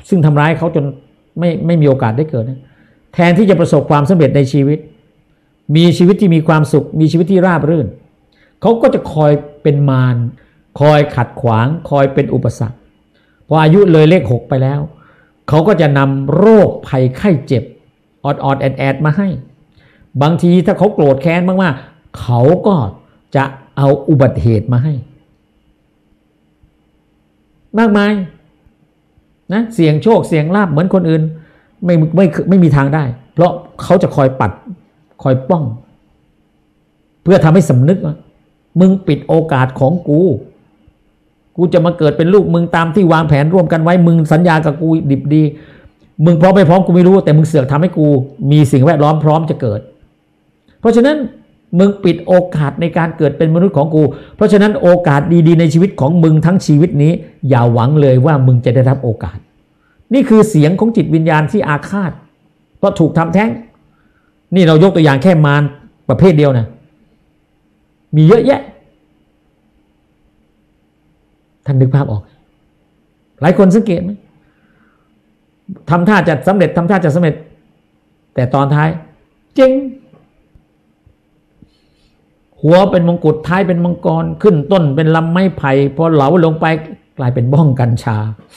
ซึ่งทำร้ายเขาจนไม่ไม่มีโอกาสได้เกิดนะแทนที่จะประสบความสำเร็จในชีวิตมีชีวิตที่มีความสุขมีชีวิตที่ราบรื่นเขาก็จะคอยเป็นมารคอยขัดขวางคอยเป็นอุปสรรคพออายุเลยเลขหกไปแล้วเขาก็จะนำโรคภัยไข้เจ็บออดออดแอดแอดมาให้บางทีถ้าเขาโกรธแค้นมากๆเขาก็จะเอาอุบัติเหตุมาให้มากมายนะเสี่ยงโชคเสี่ยงลาภเหมือนคนอื่นไม่ไม่ไม่มีทางได้เพราะเขาจะคอยปัดคอยป้องเพื่อทำให้สำนึกว่ามึงปิดโอกาสของกูกูจะมาเกิดเป็นลูกมึงตามที่วางแผนร่วมกันไว้มึงสัญญากับกูดิบดีมึงพร้อมไม่พร้อมกูไม่รู้แต่มึงเสือกทำให้กูมีสิ่งแวดล้อมพร้อมจะเกิดเพราะฉะนั้นมึงปิดโอกาสในการเกิดเป็นมนุษย์ของกูเพราะฉะนั้นโอกาสดีๆในชีวิตของมึงทั้งชีวิตนี้อย่าหวังเลยว่ามึงจะได้รับโอกาสนี่คือเสียงของจิตวิญญาณที่อาฆาตเพราะถูกทำแท้งนี่เรายกตัวอย่างแค่มารประเภทเดียวนะมีเยอะแยะท่านนึกภาพออกหลายคนสังเกตไหมทำท่าจะสำเร็จทำท่าจะสำเร็จแต่ตอนท้ายเจ๊งหัวเป็นมงกุฎท้ายเป็นมังกรขึ้นต้นเป็นลำไม้ไผ่พอเหลาลงไปกลายเป็นบ้องกัญชา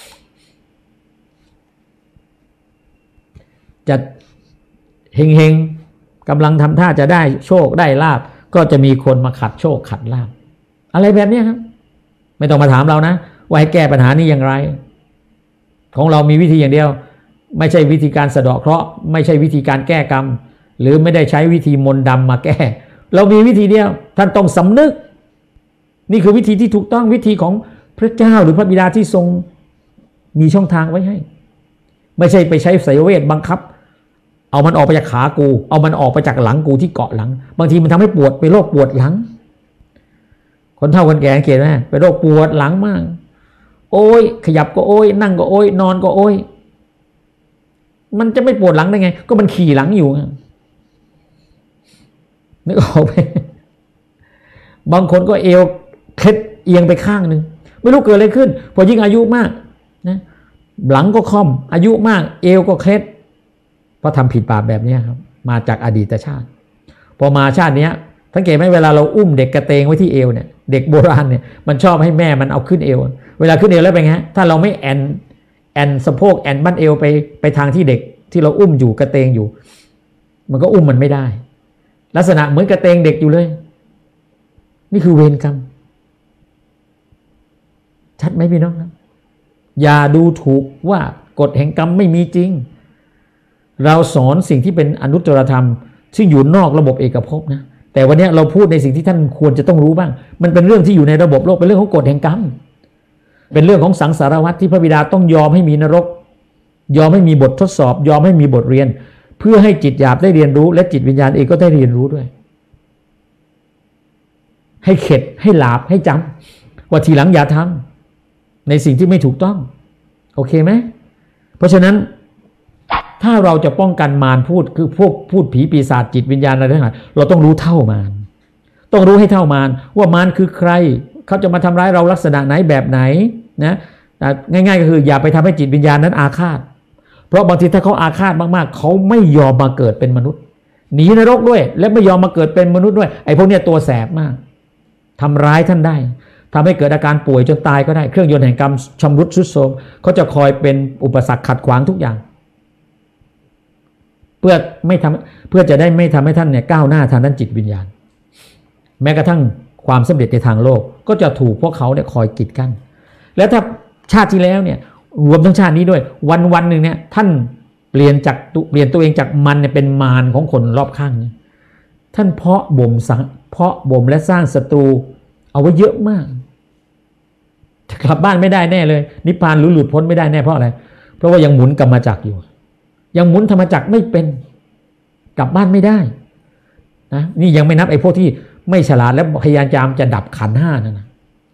จะเฮงๆกำลังทำท่าจะได้โชคได้ลาภก็จะมีคนมาขัดโชคขัดลาภอะไรแบบนี้ครับไม่ต้องมาถามเรานะว่าให้แก้ปัญหานี้อย่างไรของเรามีวิธีอย่างเดียวไม่ใช่วิธีการสะเดาะเคราะห์ไม่ใช่วิธีการแก้กรรมหรือไม่ได้ใช้วิธีมนต์ดำมาแก้เรามีวิธีเดียวท่านต้องสำนึกนี่คือวิธีที่ถูกต้องวิธีของพระเจ้าหรือพระบิดาที่ทรงมีช่องทางไว้ให้ไม่ใช่ไปใช้ไสยเวทบังคับเอามันออกไปจากขากูเอามันออกไปจากหลังกูที่เกาะหลังบางทีมันทำให้ปวดเป็นโรคปวดหลังคนเฒ่าคนแก่เกลียดไหมเป็นโรคปวดหลังมากโอ้ยขยับก็โอ้ยนั่งก็โอ้ยนอนก็โอ้ยมันจะไม่ปวดหลังได้ไงก็มันขี่หลังอยู่นึกออกไหมบางคนก็เอวเคล็ดเอียงไปข้างหนึ่งไม่รู้เกิดอะไรขึ้นพอยิ่งอายุมากนะหลังก็ค่อมอายุมากเอวก็เคล็ดเพราะทำผิดบาปแบบนี้ครับมาจากอดีตชาติพอมาชาตินี้สังเกตไหมเวลาเราอุ้มเด็กกระเตงไว้ที่เอวเนี่ยเด็กโบราณเนี่ยมันชอบให้แม่มันเอาขึ้นเอวเวลาขึ้นเอวแล้วเป็นไงถ้าเราไม่แอนแอนสะโพกแอนบั้นเอวไปไปทางที่เด็กที่เราอุ้มอยู่กระเตงอยู่มันก็อุ้มมันไม่ได้ลักษณะเหมือนกระเตงเด็กอยู่เลยนี่คือเวรกรรมชัดไหมพี่น้องครับอย่าดูถูกว่ากฎแห่งกรรมไม่มีจริงเราสอนสิ่งที่เป็นอนุตตรธรรมซึ่งอยู่นอกระบบเอกภพนะแต่วันนี้เราพูดในสิ่งที่ท่านควรจะต้องรู้บ้างมันเป็นเรื่องที่อยู่ในระบบโลกเป็นเรื่องของกฎแห่งกรรมเป็นเรื่องของสังสารวัฏที่พระบิดาต้องยอมให้มีนรกยอมให้มีบททดสอบยอมให้มีบทเรียนเพื่อให้จิตหยาบได้เรียนรู้และจิตวิญญาณเองก็ได้เรียนรู้ด้วยให้เข็ดให้หลาบให้จำว่าทีหลังอย่าทำในสิ่งที่ไม่ถูกต้องโอเคไหมเพราะฉะนั้นถ้าเราจะป้องกันมารพูดคือพวกพูดผีปีศาจจิตวิญญาณอะไรทั้งหลายเราต้องรู้เท่ามารต้องรู้ให้เท่ามารว่ามารคือใครเขาจะมาทำร้ายเราลักษณะไหนแบบไหนนะง่ายๆก็คืออย่าไปทำให้จิตวิญญาณนั้นอาฆาตเพราะบางทีถ้าเขาอาฆาตมากๆเขาไม่ยอมมาเกิดเป็นมนุษย์หนีนรกด้วยและไม่ยอมมาเกิดเป็นมนุษย์ด้วยไอ้พวกเนี้ยตัวแสบมากทำร้ายท่านได้ทำให้เกิดอาการป่วยจนตายก็ได้เครื่องยนต์แห่งกรรมชำรุดทรุดโทรมเขาจะคอยเป็นอุปสรรคขัดขวางทุกอย่างเพื่อไม่ทำเพื่อจะได้ไม่ทำให้ท่านเนี่ยก้าวหน้าทางด้านจิตวิญญาณแม้กระทั่งความสำเร็จในทางโลกก็จะถูกพวกเขาเนี่ยคอยกีดกั้นแล้วถ้าชาติที่แล้วเนี่ยรวมทั้งชาตินี้ด้วยวันวันหนึ่งเนี่ยท่านเปลี่ยนจากเปลี่ยนตัวเองจากมันเนี่ยเป็นมารของคนรอบข้างเนี่ยท่านเพาะบ่มสังเพาะบ่มและสร้างศัตรูเอาไว้เยอะมากจะกลับบ้านไม่ได้แน่เลยนิพพานหรือหลุดพ้นไม่ได้แน่เพราะอะไรเพราะว่ายังหมุนกรรมจักรอยู่ยังหมุนธรรมจักรไม่เป็นกลับบ้านไม่ได้นะนี่ยังไม่นับไอ้พวกที่ไม่ฉลาดและพยายามจะดับขันธ์ห้านั่นนะ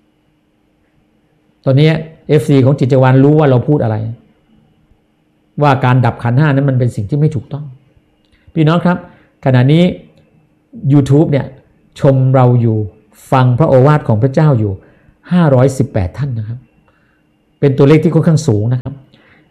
ตอนนี้ เอฟ ซี ของจิตจักรวาลรู้ว่าเราพูดอะไรว่าการดับขันธ์ห้านั้นมันเป็นสิ่งที่ไม่ถูกต้องพี่น้องครับขณะนี้ YouTube เนี่ยชมเราอยู่ฟังพระโอวาทของพระเจ้าอยู่ห้าร้อยสิบแปดท่านนะครับเป็นตัวเลขที่ค่อนข้างสูงนะครับ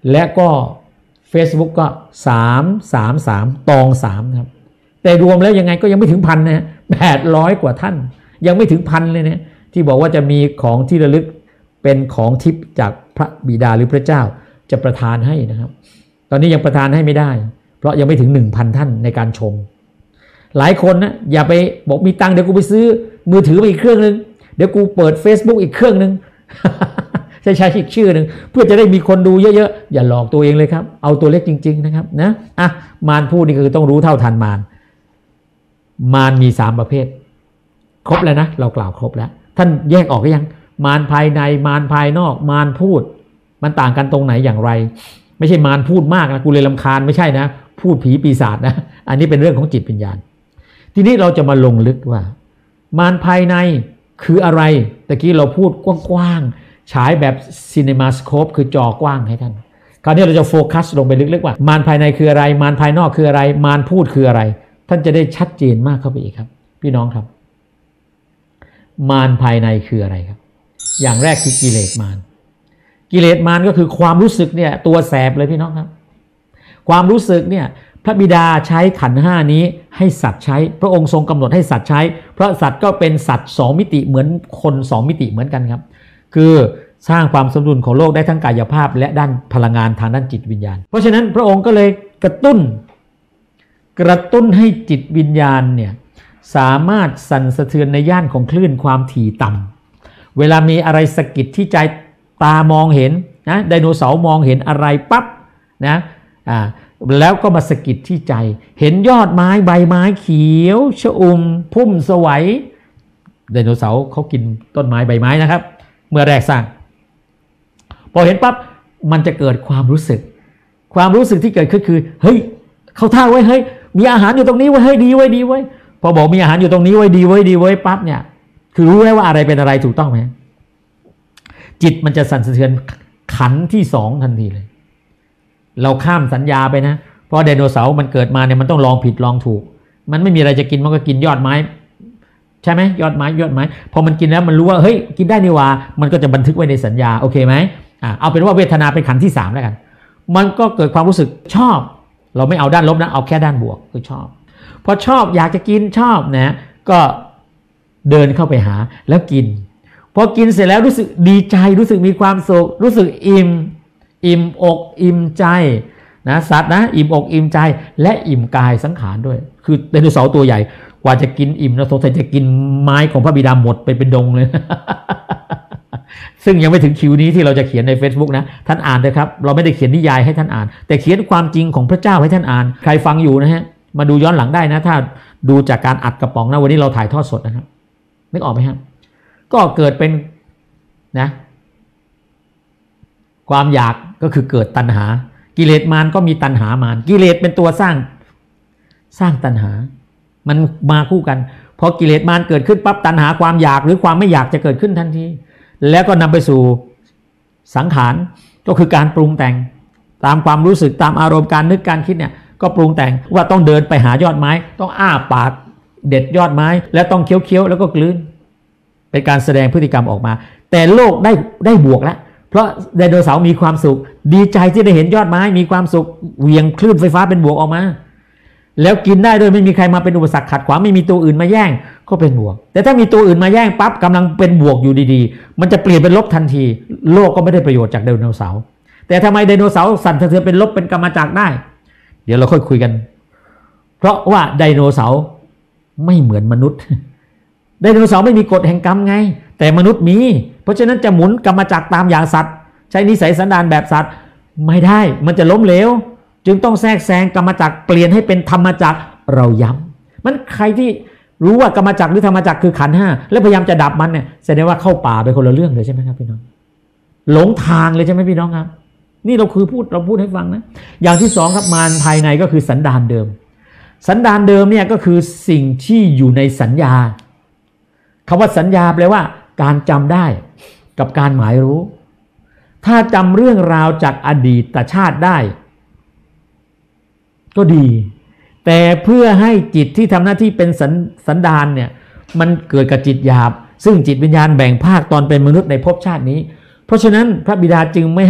และก็ Facebook ก็สามสามสามตองสามครับแต่รวมแล้วยังไงก็ยังไม่ถึงพันนะแปดร้อยกว่าท่านยังไม่ถึงพันเลยเนี่ยที่บอกว่าจะมีของที่ระลึกเป็นของทิพย์จากพระบิดาหรือพระเจ้าจะประทานให้นะครับตอนนี้ยังประทานให้ไม่ได้เพราะยังไม่ถึง หนึ่งพัน ท่านในการชมหลายคนนะอย่าไปบอกมีตังค์เดี๋ยวกูไปซื้อมือถือไปอีกเครื่องนึงเดี๋ยวกูเปิด Facebook อีกเครื่องนึง ใช้ใช้อีกชื่อนึงเพื่อจะได้มีคนดูเยอะๆอย่าหลอกตัวเองเลยครับเอาตัวเล็กจริงๆนะครับนะอ่ะมารพูดนี่คือต้องรู้เท่าทันมารมารมีสามประเภทครบแล้วนะเรากล่าวครบแล้วท่านแยกออกหรือยังมารภายในมารภายนอกมารพูดมันต่างกันตรงไหนอย่างไรไม่ใช่มารพูดมากนะกูเลยรำคาญไม่ใช่นะพูดผีปีศาจนะอันนี้เป็นเรื่องของจิตวิญญาณทีนี้เราจะมาลงลึกว่ามารภายในคืออะไรตะกี้เราพูดกว้างๆฉายแบบซีนีมาสโคปคือจอกว้างให้ท่านคราวนี้เราจะโฟกัสลงไปลึกๆว่ามารภายในคืออะไรมารภายนอกคืออะไรมารพูดคืออะไรท่านจะได้ชัดเจนมากเข้าไปอีกครับพี่น้องครับมารภายในคืออะไรครับอย่างแรกคือกิเลสมารกิเลสมารก็คือความรู้สึกเนี่ยตัวแสบเลยพี่น้องครับความรู้สึกเนี่ยพระบิดาใช้ขันธ์ห้านี้ให้สัตว์ใช้พระองค์ทรงกำหนดให้สัตว์ใช้เพราะสัตว์ก็เป็นสัตว์สองมิติเหมือนคนสองมิติเหมือนกันครับคือสร้างความสมดุลของโลกได้ทั้งกายภาพและด้านพลังงานทางด้านจิตวิญญาณเพราะฉะนั้นพระองค์ก็เลยกระตุ้นกระตุ้นให้จิตวิญญาณเนี่ยสามารถสั่นสะเทือนในย่านของคลื่นความถี่ต่ำเวลามีอะไรสะกิดที่ใจตามองเห็นนะไดโนเสาร์มองเห็นอะไรปั๊บนะอ่าแล้วก็มาสะกิดที่ใจเห็นยอดไม้ใบไม้เขียวชอุ่มพุ่มสวัยไดโนเสาร์เขากินต้นไม้ใบไม้นะครับเมื่อแรกสร้างพอเห็นปั๊บมันจะเกิดความรู้สึกความรู้สึกที่เกิดขึ้นคือเฮ้ยเขาท่าไว้เฮ้ยมีอาหารอยู่ตรงนี้ไว้เฮ้ยดีไว้ดีไว้พอบอกมีอาหารอยู่ตรงนี้ไว้ดีไว้ดีไว้ปั๊บเนี่ยคือรู้แล้วว่าอะไรเป็นอะไรถูกต้องไหมจิตมันจะสั่นสะเทือนขันที่สองทันทีเลยเราข้ามสัญญาไปนะเพราะไดโนเสาร์มันเกิดมาเนี่ยมันต้องลองผิดลองถูกมันไม่มีอะไรจะกินมันก็กินยอดไม้ใช่ไหมยอดไม้ยอดไม้พอมันกินแล้วมันรู้ว่าเฮ้ยกินได้นี่ว่ามันก็จะบันทึกไว้ในสัญญาโอเคไหมอ่าเอาเป็นว่าเวทนาเป็นขันที่สามแล้วกันมันก็เกิดความรู้สึกชอบเราไม่เอาด้านลบนะเอาแค่ด้านบวกคือชอบพอชอบอยากจะกินชอบนะก็เดินเข้าไปหาแล้วกินพอกินเสร็จแล้วรู้สึกดีใจรู้สึกมีความสุขรู้สึกอิ่มอิ่มอกอิ่มใจนะสัตว์นะอิ่มอกอิ่มใจและอิ่มกายสังขารด้วยคือไดโนเสาร์ตัวใหญ่กว่าจะกินอิ่มนะสงสัยจะกินไม้ของพระบิดาหมดไปเป็นดงเลย ซึ่งยังไม่ถึงคิวนี้ที่เราจะเขียนใน Facebook นะท่านอ่านเลยครับเราไม่ได้เขียนนิยายให้ท่านอ่านแต่เขียนความจริงของพระเจ้าให้ท่านอ่านใครฟังอยู่นะฮะมาดูย้อนหลังได้นะถ้าดูจากการอัดกระป๋องนะวันนี้เราถ่ายทอดสดนะครับนึกออกไหมครับก็เกิดเป็นนะความอยากก็คือเกิดตัณหากิเลสมารก็มีตัณหามารกิเลสเป็นตัวสร้างสร้างตัณหามันมาคู่กันพอกิเลสมารเกิดขึ้นปั๊บตัณหาความอยากหรือความไม่อยากจะเกิดขึ้นทันทีแล้วก็นำไปสู่สังขารก็คือการปรุงแต่งตามความรู้สึกตามอารมณ์การนึกการคิดเนี่ยก็ปรุงแต่งว่าต้องเดินไปหายอดไม้ต้องอ้าปากเด็ดยอดไม้แล้วต้องเคี้ยวๆแล้วก็กลืนเป็นการแสดงพฤติกรรมออกมาแต่โลกได้ได้บวกแล้วเพราะไดโนเสาร์มีความสุขดีใจที่ได้เห็นยอดไม้มีความสุขเหวี่ยงคลื่นไฟฟ้าเป็นบวกออกมาแล้วกินได้โดยไม่มีใครมาเป็นอุปสรรคขัดขวางไม่มีตัวอื่นมาแย่งก็เป็นบวกแต่ถ้ามีตัวอื่นมาแย่งปั๊บกำลังเป็นบวกอยู่ดีๆมันจะเปลี่ยนเป็นลบทันทีโลกก็ไม่ได้ประโยชน์จากไดโนเสาร์แต่ทำไมไดโนเสาร์สั่นสะเทือนเป็นลบเป็นกรรมจักรได้เดี๋ยวเราค่อยคุยกันเพราะว่าไดโนเสาร์ไม่เหมือนมนุษย์ไดโนเสาร์ไม่มีกฎแห่งกรรมไงแต่มนุษย์มีเพราะฉะนั้นจะหมุนกรรมจักรตามอย่างสัตว์ใช้นิสัยสันดานแบบสัตว์ไม่ได้มันจะล้มเหลวจึงต้องแทรกแซงกรรมจักรเปลี่ยนให้เป็นธรรมจักรเราย้ำมันใครที่รู้ว่ากรรมจักรหรือธรรมจักรคือขันธ์ห้าแล้วพยายามจะดับมันเนี่ยแสดงว่าเข้าป่าไปคนละเรื่องเลยใช่ไหมครับพี่น้องหลงทางเลยใช่ไหมพี่น้องครับนี่เราคือพูดเราพูดให้ฟังนะอย่างที่สองครับมารภายในก็คือสันดานเดิมสันดานเดิมเนี่ยก็คือสิ่งที่อยู่ในสัญญาคำว่าสัญญาแปลว่าการจำได้กับการหมายรู้ถ้าจำเรื่องราวจากอดีตชาติได้ก็ดีแต่เพื่อให้จิตที่ทำหน้าที่เป็นสันสันดานเนี่ยมันเกิดกับจิตหยาบซึ่งจิตวิญญาณแบ่งภาคตอนเป็นมนุษย์ในภพชาตินี้เพราะฉะนั้นพระบิดาจึงไม่ให้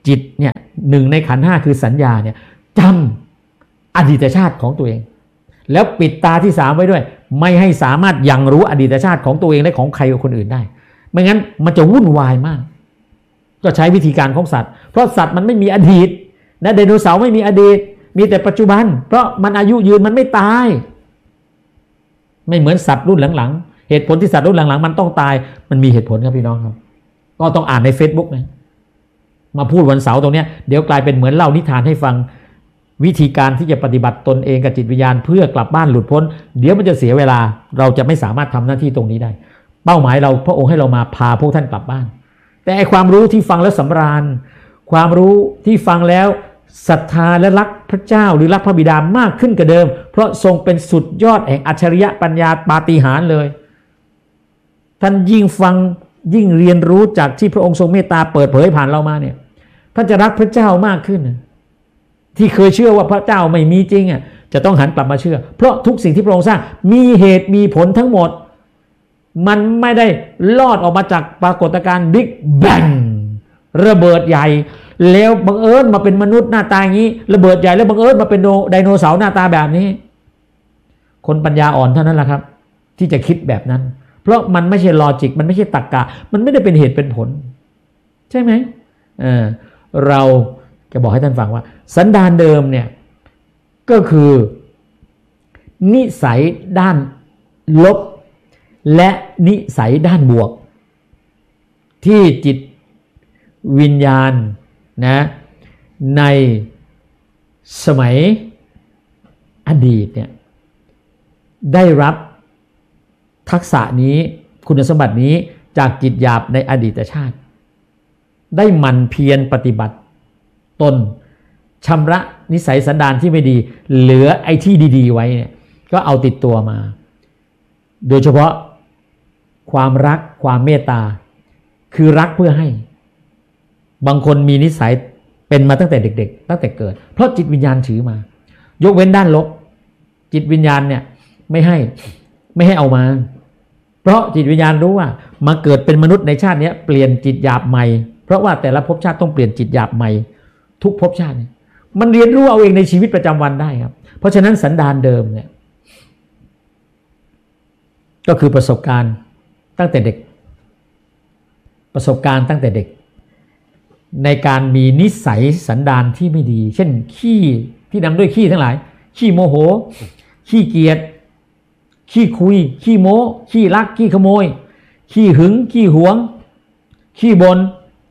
จิตเนี่ยหนึ่งในขันธ์ห้าคือสัญญาเนี่ยจำอดีตชาติของตัวเองแล้วปิดตาที่สามไว้ด้วยไม่ให้สามารถยังรู้อดีตชาติของตัวเองและของใครกับคนอื่นได้ไม่งั้นมันจะวุ่นวายมากก็ใช้วิธีการของสัตว์เพราะสัตว์มันไม่มีอดีตนะไดโนเสาร์ไม่มีอดีตมีแต่ปัจจุบันเพราะมันอายุยืนมันไม่ตายไม่เหมือนสัตว์รุ่นหลังๆเหตุผลที่สัตว์รุ่นหลังๆมันต้องตายมันมีเหตุผลครับพี่น้องครับก็ต้องอ่านใน Facebook นะมาพูดวันเสาร์ตรงนี้เดี๋ยวกลายเป็นเหมือนเล่านิทานให้ฟังวิธีการที่จะปฏิบัติตนเองกับจิตวิญญาณเพื่อกลับบ้านหลุดพ้นเดี๋ยวมันจะเสียเวลาเราจะไม่สามารถทำหน้าที่ตรงนี้ได้เป้าหมายเราพระองค์ให้เรามาพาพวกท่านกลับบ้านแต่ไอความรู้ที่ฟังแล้วสำราญความรู้ที่ฟังแล้วศรัทธาและรักพระเจ้าหรือรักพระบิดามากขึ้นกว่าเดิมเพราะทรงเป็นสุดยอดแห่งอัจฉริยะปัญญาปาฏิหาริย์เลยท่านยิ่งฟังยิ่งเรียนรู้จากที่พระองค์ทรงเมตตาเปิดเผยผ่านเรามาเนี่ยท่านจะรักพระเจ้ามากขึ้นที่เคยเชื่อว่าพระเจ้าไม่มีจริงอ่ะจะต้องหันกลับมาเชื่อเพราะทุกสิ่งที่พระองค์สร้างมีเหตุมีผลทั้งหมดมันไม่ได้ลอดออกมาจากปรากฏการณ์บิ๊กแบงระเบิดใหญ่แล้วบังเอิญมาเป็นมนุษย์หน้าตาอย่างนี้ระเบิดใหญ่แล้วบังเอิญมาเป็นไดโนเสาร์หน้าตาแบบนี้คนปัญญาอ่อนเท่านั้นแหละครับที่จะคิดแบบนั้นเพราะมันไม่ใช่ลอจิกมันไม่ใช่ตรรกะมันไม่ได้เป็นเหตุเป็นผลใช่ไหมเออเราจะบอกให้ท่านฟังว่าสันดานเดิมเนี่ยก็คือนิสัยด้านลบและนิสัยด้านบวกที่จิตวิญญาณนะในสมัยอดีตเนี่ยได้รับทักษะนี้คุณสมบัตินี้จากจิตหยาบในอดีตชาติได้หมั่นเพียรปฏิบัติตนชำระนิสัยสันดานที่ไม่ดีเหลือไอ้ที่ดีๆไว้เนี่ยก็เอาติดตัวมาโดยเฉพาะความรักความเมตตาคือรักเพื่อให้บางคนมีนิสัยเป็นมาตั้งแต่เด็กๆตั้งแต่เกิดเพราะจิตวิญญาณถือมายกเว้นด้านลบจิตวิญญาณเนี่ยไม่ให้ไม่ให้เอามาเพราะจิตวิญญาณรู้ว่ามาเกิดเป็นมนุษย์ในชาตินี้เปลี่ยนจิตหยาบใหม่เพราะว่าแต่ละภพชาติต้องเปลี่ยนจิตหยาบใหม่ทุกภพชาติมันเรียนรู้เอาเองในชีวิตประจำวันได้ครับเพราะฉะนั้นสันดานเดิมเนี่ยก็คือประสบการณ์ตั้งแต่เด็กประสบการณ์ตั้งแต่เด็กในการมีนิสัยสันดานที่ไม่ดีเช่นขี้ที่นำด้วยขี้ทั้งหลายขี้โมโหขี้เกียจขี้คุยขี้โม้ขี้ลักขี้ขโมยขี้หึงขี้หวงขี้บน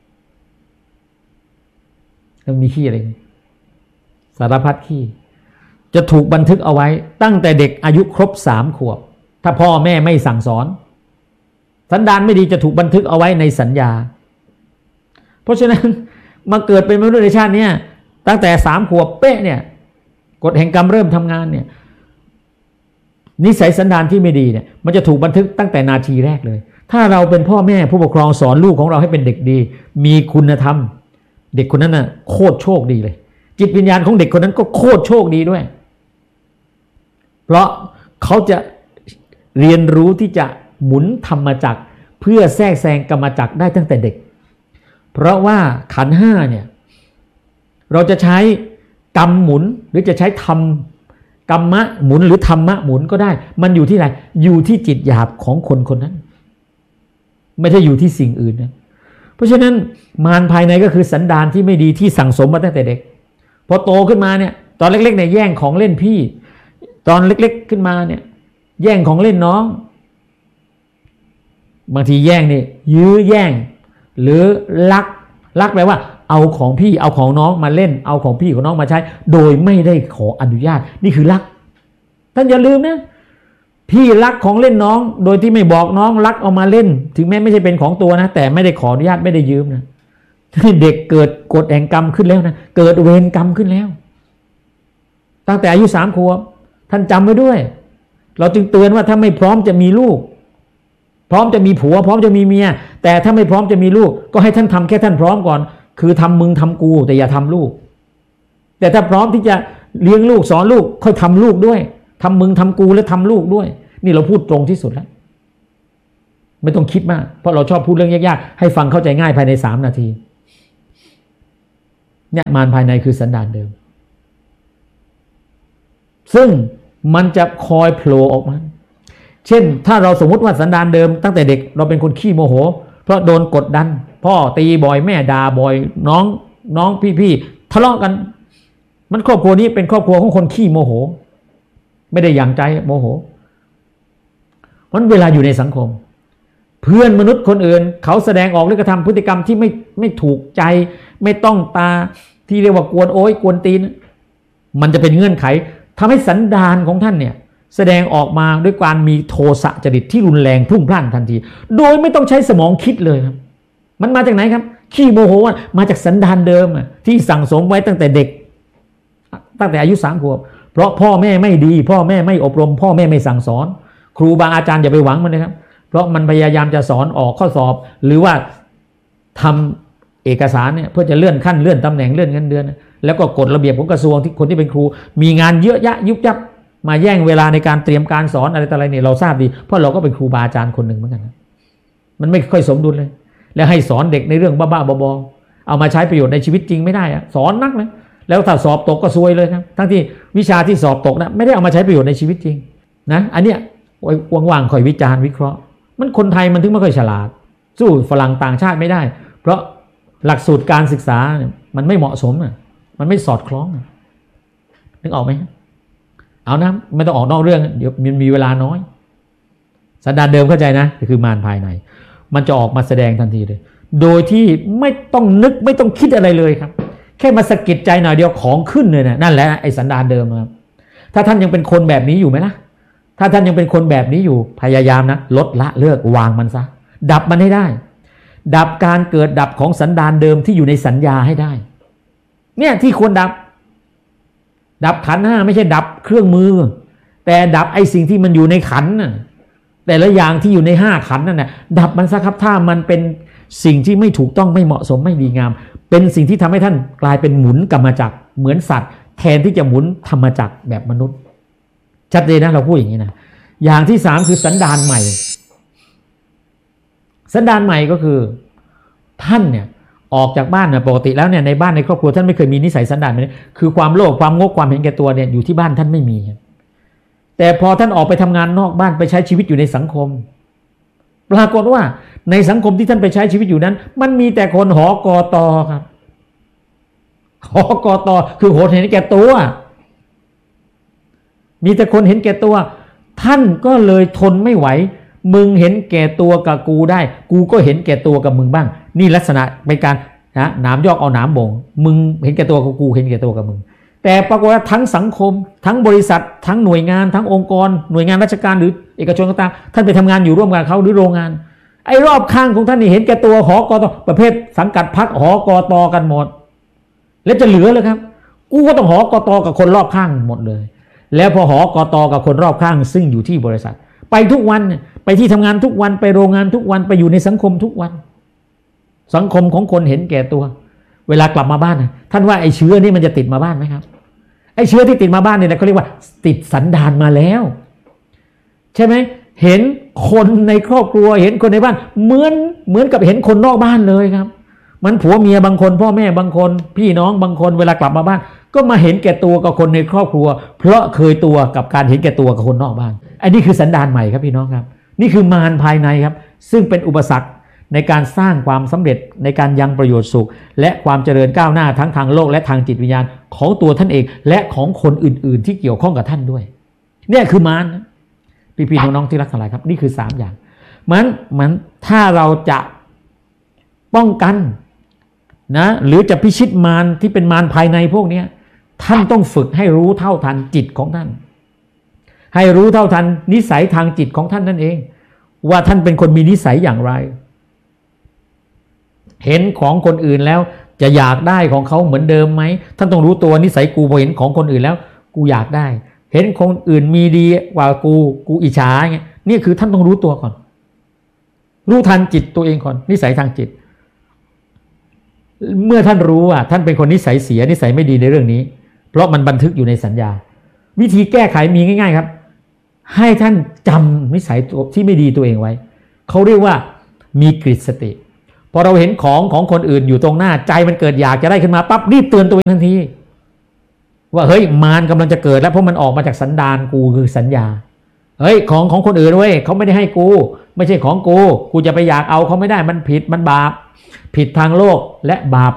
แล้วมีขี้อะไรสารพัดขี้จะถูกบันทึกเอาไว้ตั้งแต่เด็กอายุครบสามขวบถ้าพ่อแม่ไม่สั่งสอนสันดานไม่ดีจะถูกบันทึกเอาไว้ในสัญญาเพราะฉะนั้นมาเกิดเป็นมนุษย์ในชาตินี้ตั้งแต่สามขวบเป๊ะเนี่ยกฎแห่งกรรมเริ่มทำงานเนี่ยนิสัยสันดานที่ไม่ดีเนี่ยมันจะถูกบันทึกตั้งแต่นาทีแรกเลยถ้าเราเป็นพ่อแม่ผู้ปกครองสอนลูกของเราให้เป็นเด็กดีมีคุณธรรมเด็กคนนั้นน่ะโคตรโชคดีเลยจิตวิญญาณของเด็กคนนั้นก็โคตรโชคดีด้วยเพราะเขาจะเรียนรู้ที่จะหมุนธรรมจักรเพื่อแทรกแซงกรรมจักรได้ตั้งแต่เด็กเพราะว่าขันธ์ห้าเนี่ยเราจะใช้กรรมหมุนหรือจะใช้ธรรมกรรมะหมุนหรือธรรมะหมุนก็ได้มันอยู่ที่ไหนอยู่ที่จิตหยาบของคนคนนั้นไม่ใช่อยู่ที่สิ่งอื่นนะเพราะฉะนั้นมารภายในก็คือสันดานที่ไม่ดีที่สั่งสมมาตั้งแต่เด็กพอโตขึ้นมาเนี่ยตอนเล็กๆเนี่ยแย่งของเล่นพี่ตอนเล็กๆขึ้นมาเนี่ยแย่งของเล่นน้องบางทีแย่งนี่ยื้อแย่งหรือลักลักแปลว่าเอาของพี่เอาของน้องมาเล่นเอาของพี่ของน้องมาใช้โดยไม่ได้ขออนุญาตนี่คือลักท่านอย่าลืมนะพี่ลักของเล่นน้องโดยที่ไม่บอกน้องลักเอามาเล่นถึงแม้ไม่ใช่เป็นของตัวนะแต่ไม่ได้ขออนุญาตไม่ได้ยืมนะเด็กเกิดกฎแห่งกรรมขึ้นแล้วนะเกิดเวรกรรมขึ้นแล้วตั้งแต่อายุสามขวบท่านจำไว้ด้วยเราจึงเตือนว่าถ้าไม่พร้อมจะมีลูกพร้อมจะมีผัวพร้อมจะมีเมียแต่ถ้าไม่พร้อมจะมีลูกก็ให้ท่านทำแค่ท่านพร้อมก่อนคือทำมึงทำกูแต่อย่าทำลูกแต่ถ้าพร้อมที่จะเลี้ยงลูกสอนลูกค่อยทำลูกด้วยทำมึงทำกูและทำลูกด้วยนี่เราพูดตรงที่สุดแล้วไม่ต้องคิดมากเพราะเราชอบพูดเรื่องยากๆให้ฟังเข้าใจง่ายภายในสามนาทีเนี่ยมารภายในคือสันดานเดิมซึ่งมันจะคอยโผล่ออกมาเช่นถ้าเราสมมติว่าสันดานเดิมตั้งแต่เด็กเราเป็นคนขี้โมโหเพราะโดนกดดันพ่อตีบ่อยแม่ด่าบ่อยน้องน้องพี่ๆทะเลาะกันมันครอบครัวนี้เป็นครอบครัวของคนขี้โมโหไม่ได้อย่างใจโมโหมันเวลาอยู่ในสังคมเพื่อนมนุษย์คนอื่นเขาแสดงออกหรือกระทำพฤติกรรมที่ไม่ไม่ถูกใจไม่ต้องตาที่เรียกว่ากวนโอยกวนตีนมันจะเป็นเงื่อนไขทำให้สันดานของท่านเนี่ยแสดงออกมาด้วยการมีโทสะจริตที่รุนแรงพลุ่งพล่านทันทีโดยไม่ต้องใช้สมองคิดเลยครับมันมาจากไหนครับขี้โมโหมาจากสันดานเดิมที่สั่งสมไว้ตั้งแต่เด็กตั้งแต่อายุสามขวบเพราะพ่อแม่ไม่ดีพ่อแม่ไม่อบรมพ่อแม่ไม่สั่งสอนครูบาอาจารย์อย่าไปหวังมันนะครับเพราะมันพยายามจะสอนออกข้อสอบหรือว่าทำเอกสารเนี่ยเพื่อจะเลื่อนขั้นเลื่อนตำแหน่งเลื่อนเงินเดือนแล้วก็กฎระเบียบของกระทรวงที่คนที่เป็นครูมีงานเยอะแยะยุบยับมาแย่งเวลาในการเตรียมการสอนอะไรต่ออะไรเนี่ยเราทราบดีเพราะเราก็เป็นครูบาอาจารย์คนหนึ่งเหมือนกันนะมันไม่ค่อยสมดุลเลยแล้วให้สอนเด็กในเรื่องบ้าๆบอๆเอามาใช้ประโยชน์ในชีวิตจริงไม่ได้อะสอนนักเลยแล้วถ้าสอบตกก็ซวยเลยครับทั้งที่วิชาที่สอบตกนะไม่ได้เอามาใช้ประโยชน์ในชีวิตจริงนะอันเนี้ยว่างๆคอยวิจารณ์วิเคราะห์มันคนไทยมันถึงไม่ค่อยฉลาดสู้ฝรั่งต่างชาติไม่ได้เพราะหลักสูตรการศึกษามันไม่เหมาะสมอ่ะมันไม่สอดคล้องนึกออกไหมเอานะไม่ต้องออกนอกเรื่องเดี๋ยวมันมีเวลาน้อยสันดานเดิมเข้าใจนะคือมารภายในมันจะออกมาแสดงทันทีเลยโดยที่ไม่ต้องนึกไม่ต้องคิดอะไรเลยครับแค่มาสะกิดใจหน่อยเดียวของขึ้นเลยนะนั่นแหละไอ้สันดานเดิมครับถ้าท่านยังเป็นคนแบบนี้อยู่ไหมล่ะถ้าท่านยังเป็นคนแบบนี้อยู่พยายามนะลดละเลิกวางมันซะดับมันให้ได้ดับการเกิดดับของสันดานเดิมที่อยู่ในสัญญาให้ได้เนี่ยที่ควรดับดับขันธ์ห้าไม่ใช่ดับเครื่องมือแต่ดับไอ้สิ่งที่มันอยู่ในขันธ์น่ะแต่ละอย่างที่อยู่ในห้าขันธ์นั่นน่ะดับมันซะครับถ้ามันเป็นสิ่งที่ไม่ถูกต้องไม่เหมาะสมไม่ดีงามเป็นสิ่งที่ทำให้ท่านกลายเป็นหมุนกรรมจักรเหมือนสัตว์แทนที่จะหมุนธรรมจักรแบบมนุษย์ชัดเจนนะเราพูดอย่างนี้นะอย่างที่สามคือสันดานใหม่สันดานใหม่ก็คือท่านเนี่ยออกจากบ้านเนี่ยปกติแล้วเนี่ยในบ้านในครอบครัวท่านไม่เคยมีนิสัยสันดานแบบนี้คือความโลภความงกความเห็นแก่ตัวเนี่ยอยู่ที่บ้านท่านไม่มีแต่พอท่านออกไปทำงานนอกบ้านไปใช้ชีวิตอยู่ในสังคมปรากฏว่าในสังคมที่ท่านไปใช้ชีวิตอยู่นั้นมันมีแต่คนหกตครับหกตคือโหดเห็นแก่ตัวมีแต่คนเห็นแก่ตัวท่านก็เลยทนไม่ไหวมึงเห็นแก่ตัวกับกูได้กูก็เห็นแก่ตัวกับมึงบ้างนี่ลักษณะเป็นการนะหนามยอกเอาหนามบ่งมึงเห็นแก่ตัวกับกูเห็นแก่ตัวกับมึงแต่ปรากฏว่าทั้งสังคมทั้งบริษัททั้งหน่วยงานทั้งองค์กรหน่วยงานราชการหรือเอกชนก็ตามท่านไปทำงานอยู่ร่วมกันเขาหรือโรงงานไอ้รอบข้างของท่านนี่เห็นแก่ตัวหกตประเภทสังกัดพรรคหกตกันหมดแล้วจะเหลือเลยครับกูก็ต้องหกตกับคนรอบข้างหมดเลยแล้วพอหกตกับคนรอบข้างซึ่งอยู่ที่บริษัทไปทุกวันไปที่ทำงานทุกวันไปโรงงานทุกวันไปอยู่ในสังคมทุกวันสังคมของคนเห็นแก่ตัวเวลากลับมาบ้านท่านว่าไอ้เชื้อนี่มันจะติดมาบ้านไหมครับไอ้เชื้อที่ติดมาบ้านเนี่ยเขาเรียกว่าติดสันดานมาแล้วใช่ไหมเห็นคนในครอบครัวเห็นคนในบ้านเหมือนเหมือนกับเห็นคนนอกบ้านเลยครับมันผัวเมียบางคนพ่อแม่บางคนพี่น้องบางคนเวลากลับมาบ้านก็มาเห็นแก่ตัวกับคนในครอบครัวเพราะเคยตัวกับการเห็นแก่ตัวกับคนนอกบ้านอันนี้คือสันดานใหม่ครับพี่น้องครับนี่คือมารภายในครับซึ่งเป็นอุปสรรคในการสร้างความสำเร็จในการยังประโยชน์สุขและความเจริญก้าวหน้าทั้งทางโลกและทางจิตวิญญาณของตัวท่านเองและของคนอื่นๆที่เกี่ยวข้องกับท่านด้วยเนี่ยคือมารนะพี่ๆน้องๆที่รักทั้งหลายครับนี่คือสามอย่างมันมันถ้าเราจะป้องกันนะหรือจะพิชิตมารที่เป็นมารภายในพวกนี้ท่านต้องฝึกให้รู้เท่าทันจิตของท่านให้รู้เท่าทันนิสัยทางจิตของท่านนั่นเองว่าท่านเป็นคนมีนิสัยอย่างไรเห็นของคนอื่นแล้วจะอยากได้ของเขาเหมือนเดิมไหมท่านต้องรู้ตัวนิสัยกูพอเห็นของคนอื่นแล้วกูอยากได้เห็นคนอื่นมีดีกว่ากูกูอิจฉาเงี้ยนี่คือท่านต้องรู้ตัวก่อนรู้ทันจิตตัวเองก่อนนิสัยทางจิตเมื่อท่านรู้ว่าท่านเป็นคนนิสัยเสียนิสัยไม่ดีในเรื่องนี้เพราะมันบันทึกอยู่ในสัญญาวิธีแก้ไขมีง่ายๆครับให้ท่านจำนิสัยที่ไม่ดีตัวเองไว้เขาเรียกว่ามีกฤตสติพอเราเห็นของของคนอื่นอยู่ตรงหน้าใจมันเกิดอยากจะได้ขึ้นมาปั๊บรีบเตือนตัวเองทันทีว่าเฮ้ยมารกำลังจะเกิดแล้วเพราะมันออกมาจากสันดานกูคือสัญญาเฮ้ยของของคนอื่นเว้ยเขาไม่ได้ให้กูไม่ใช่ของกูกูจะไปอยากเอาเขาไม่ได้มันผิดมันบาปผิดทางโลกและบาป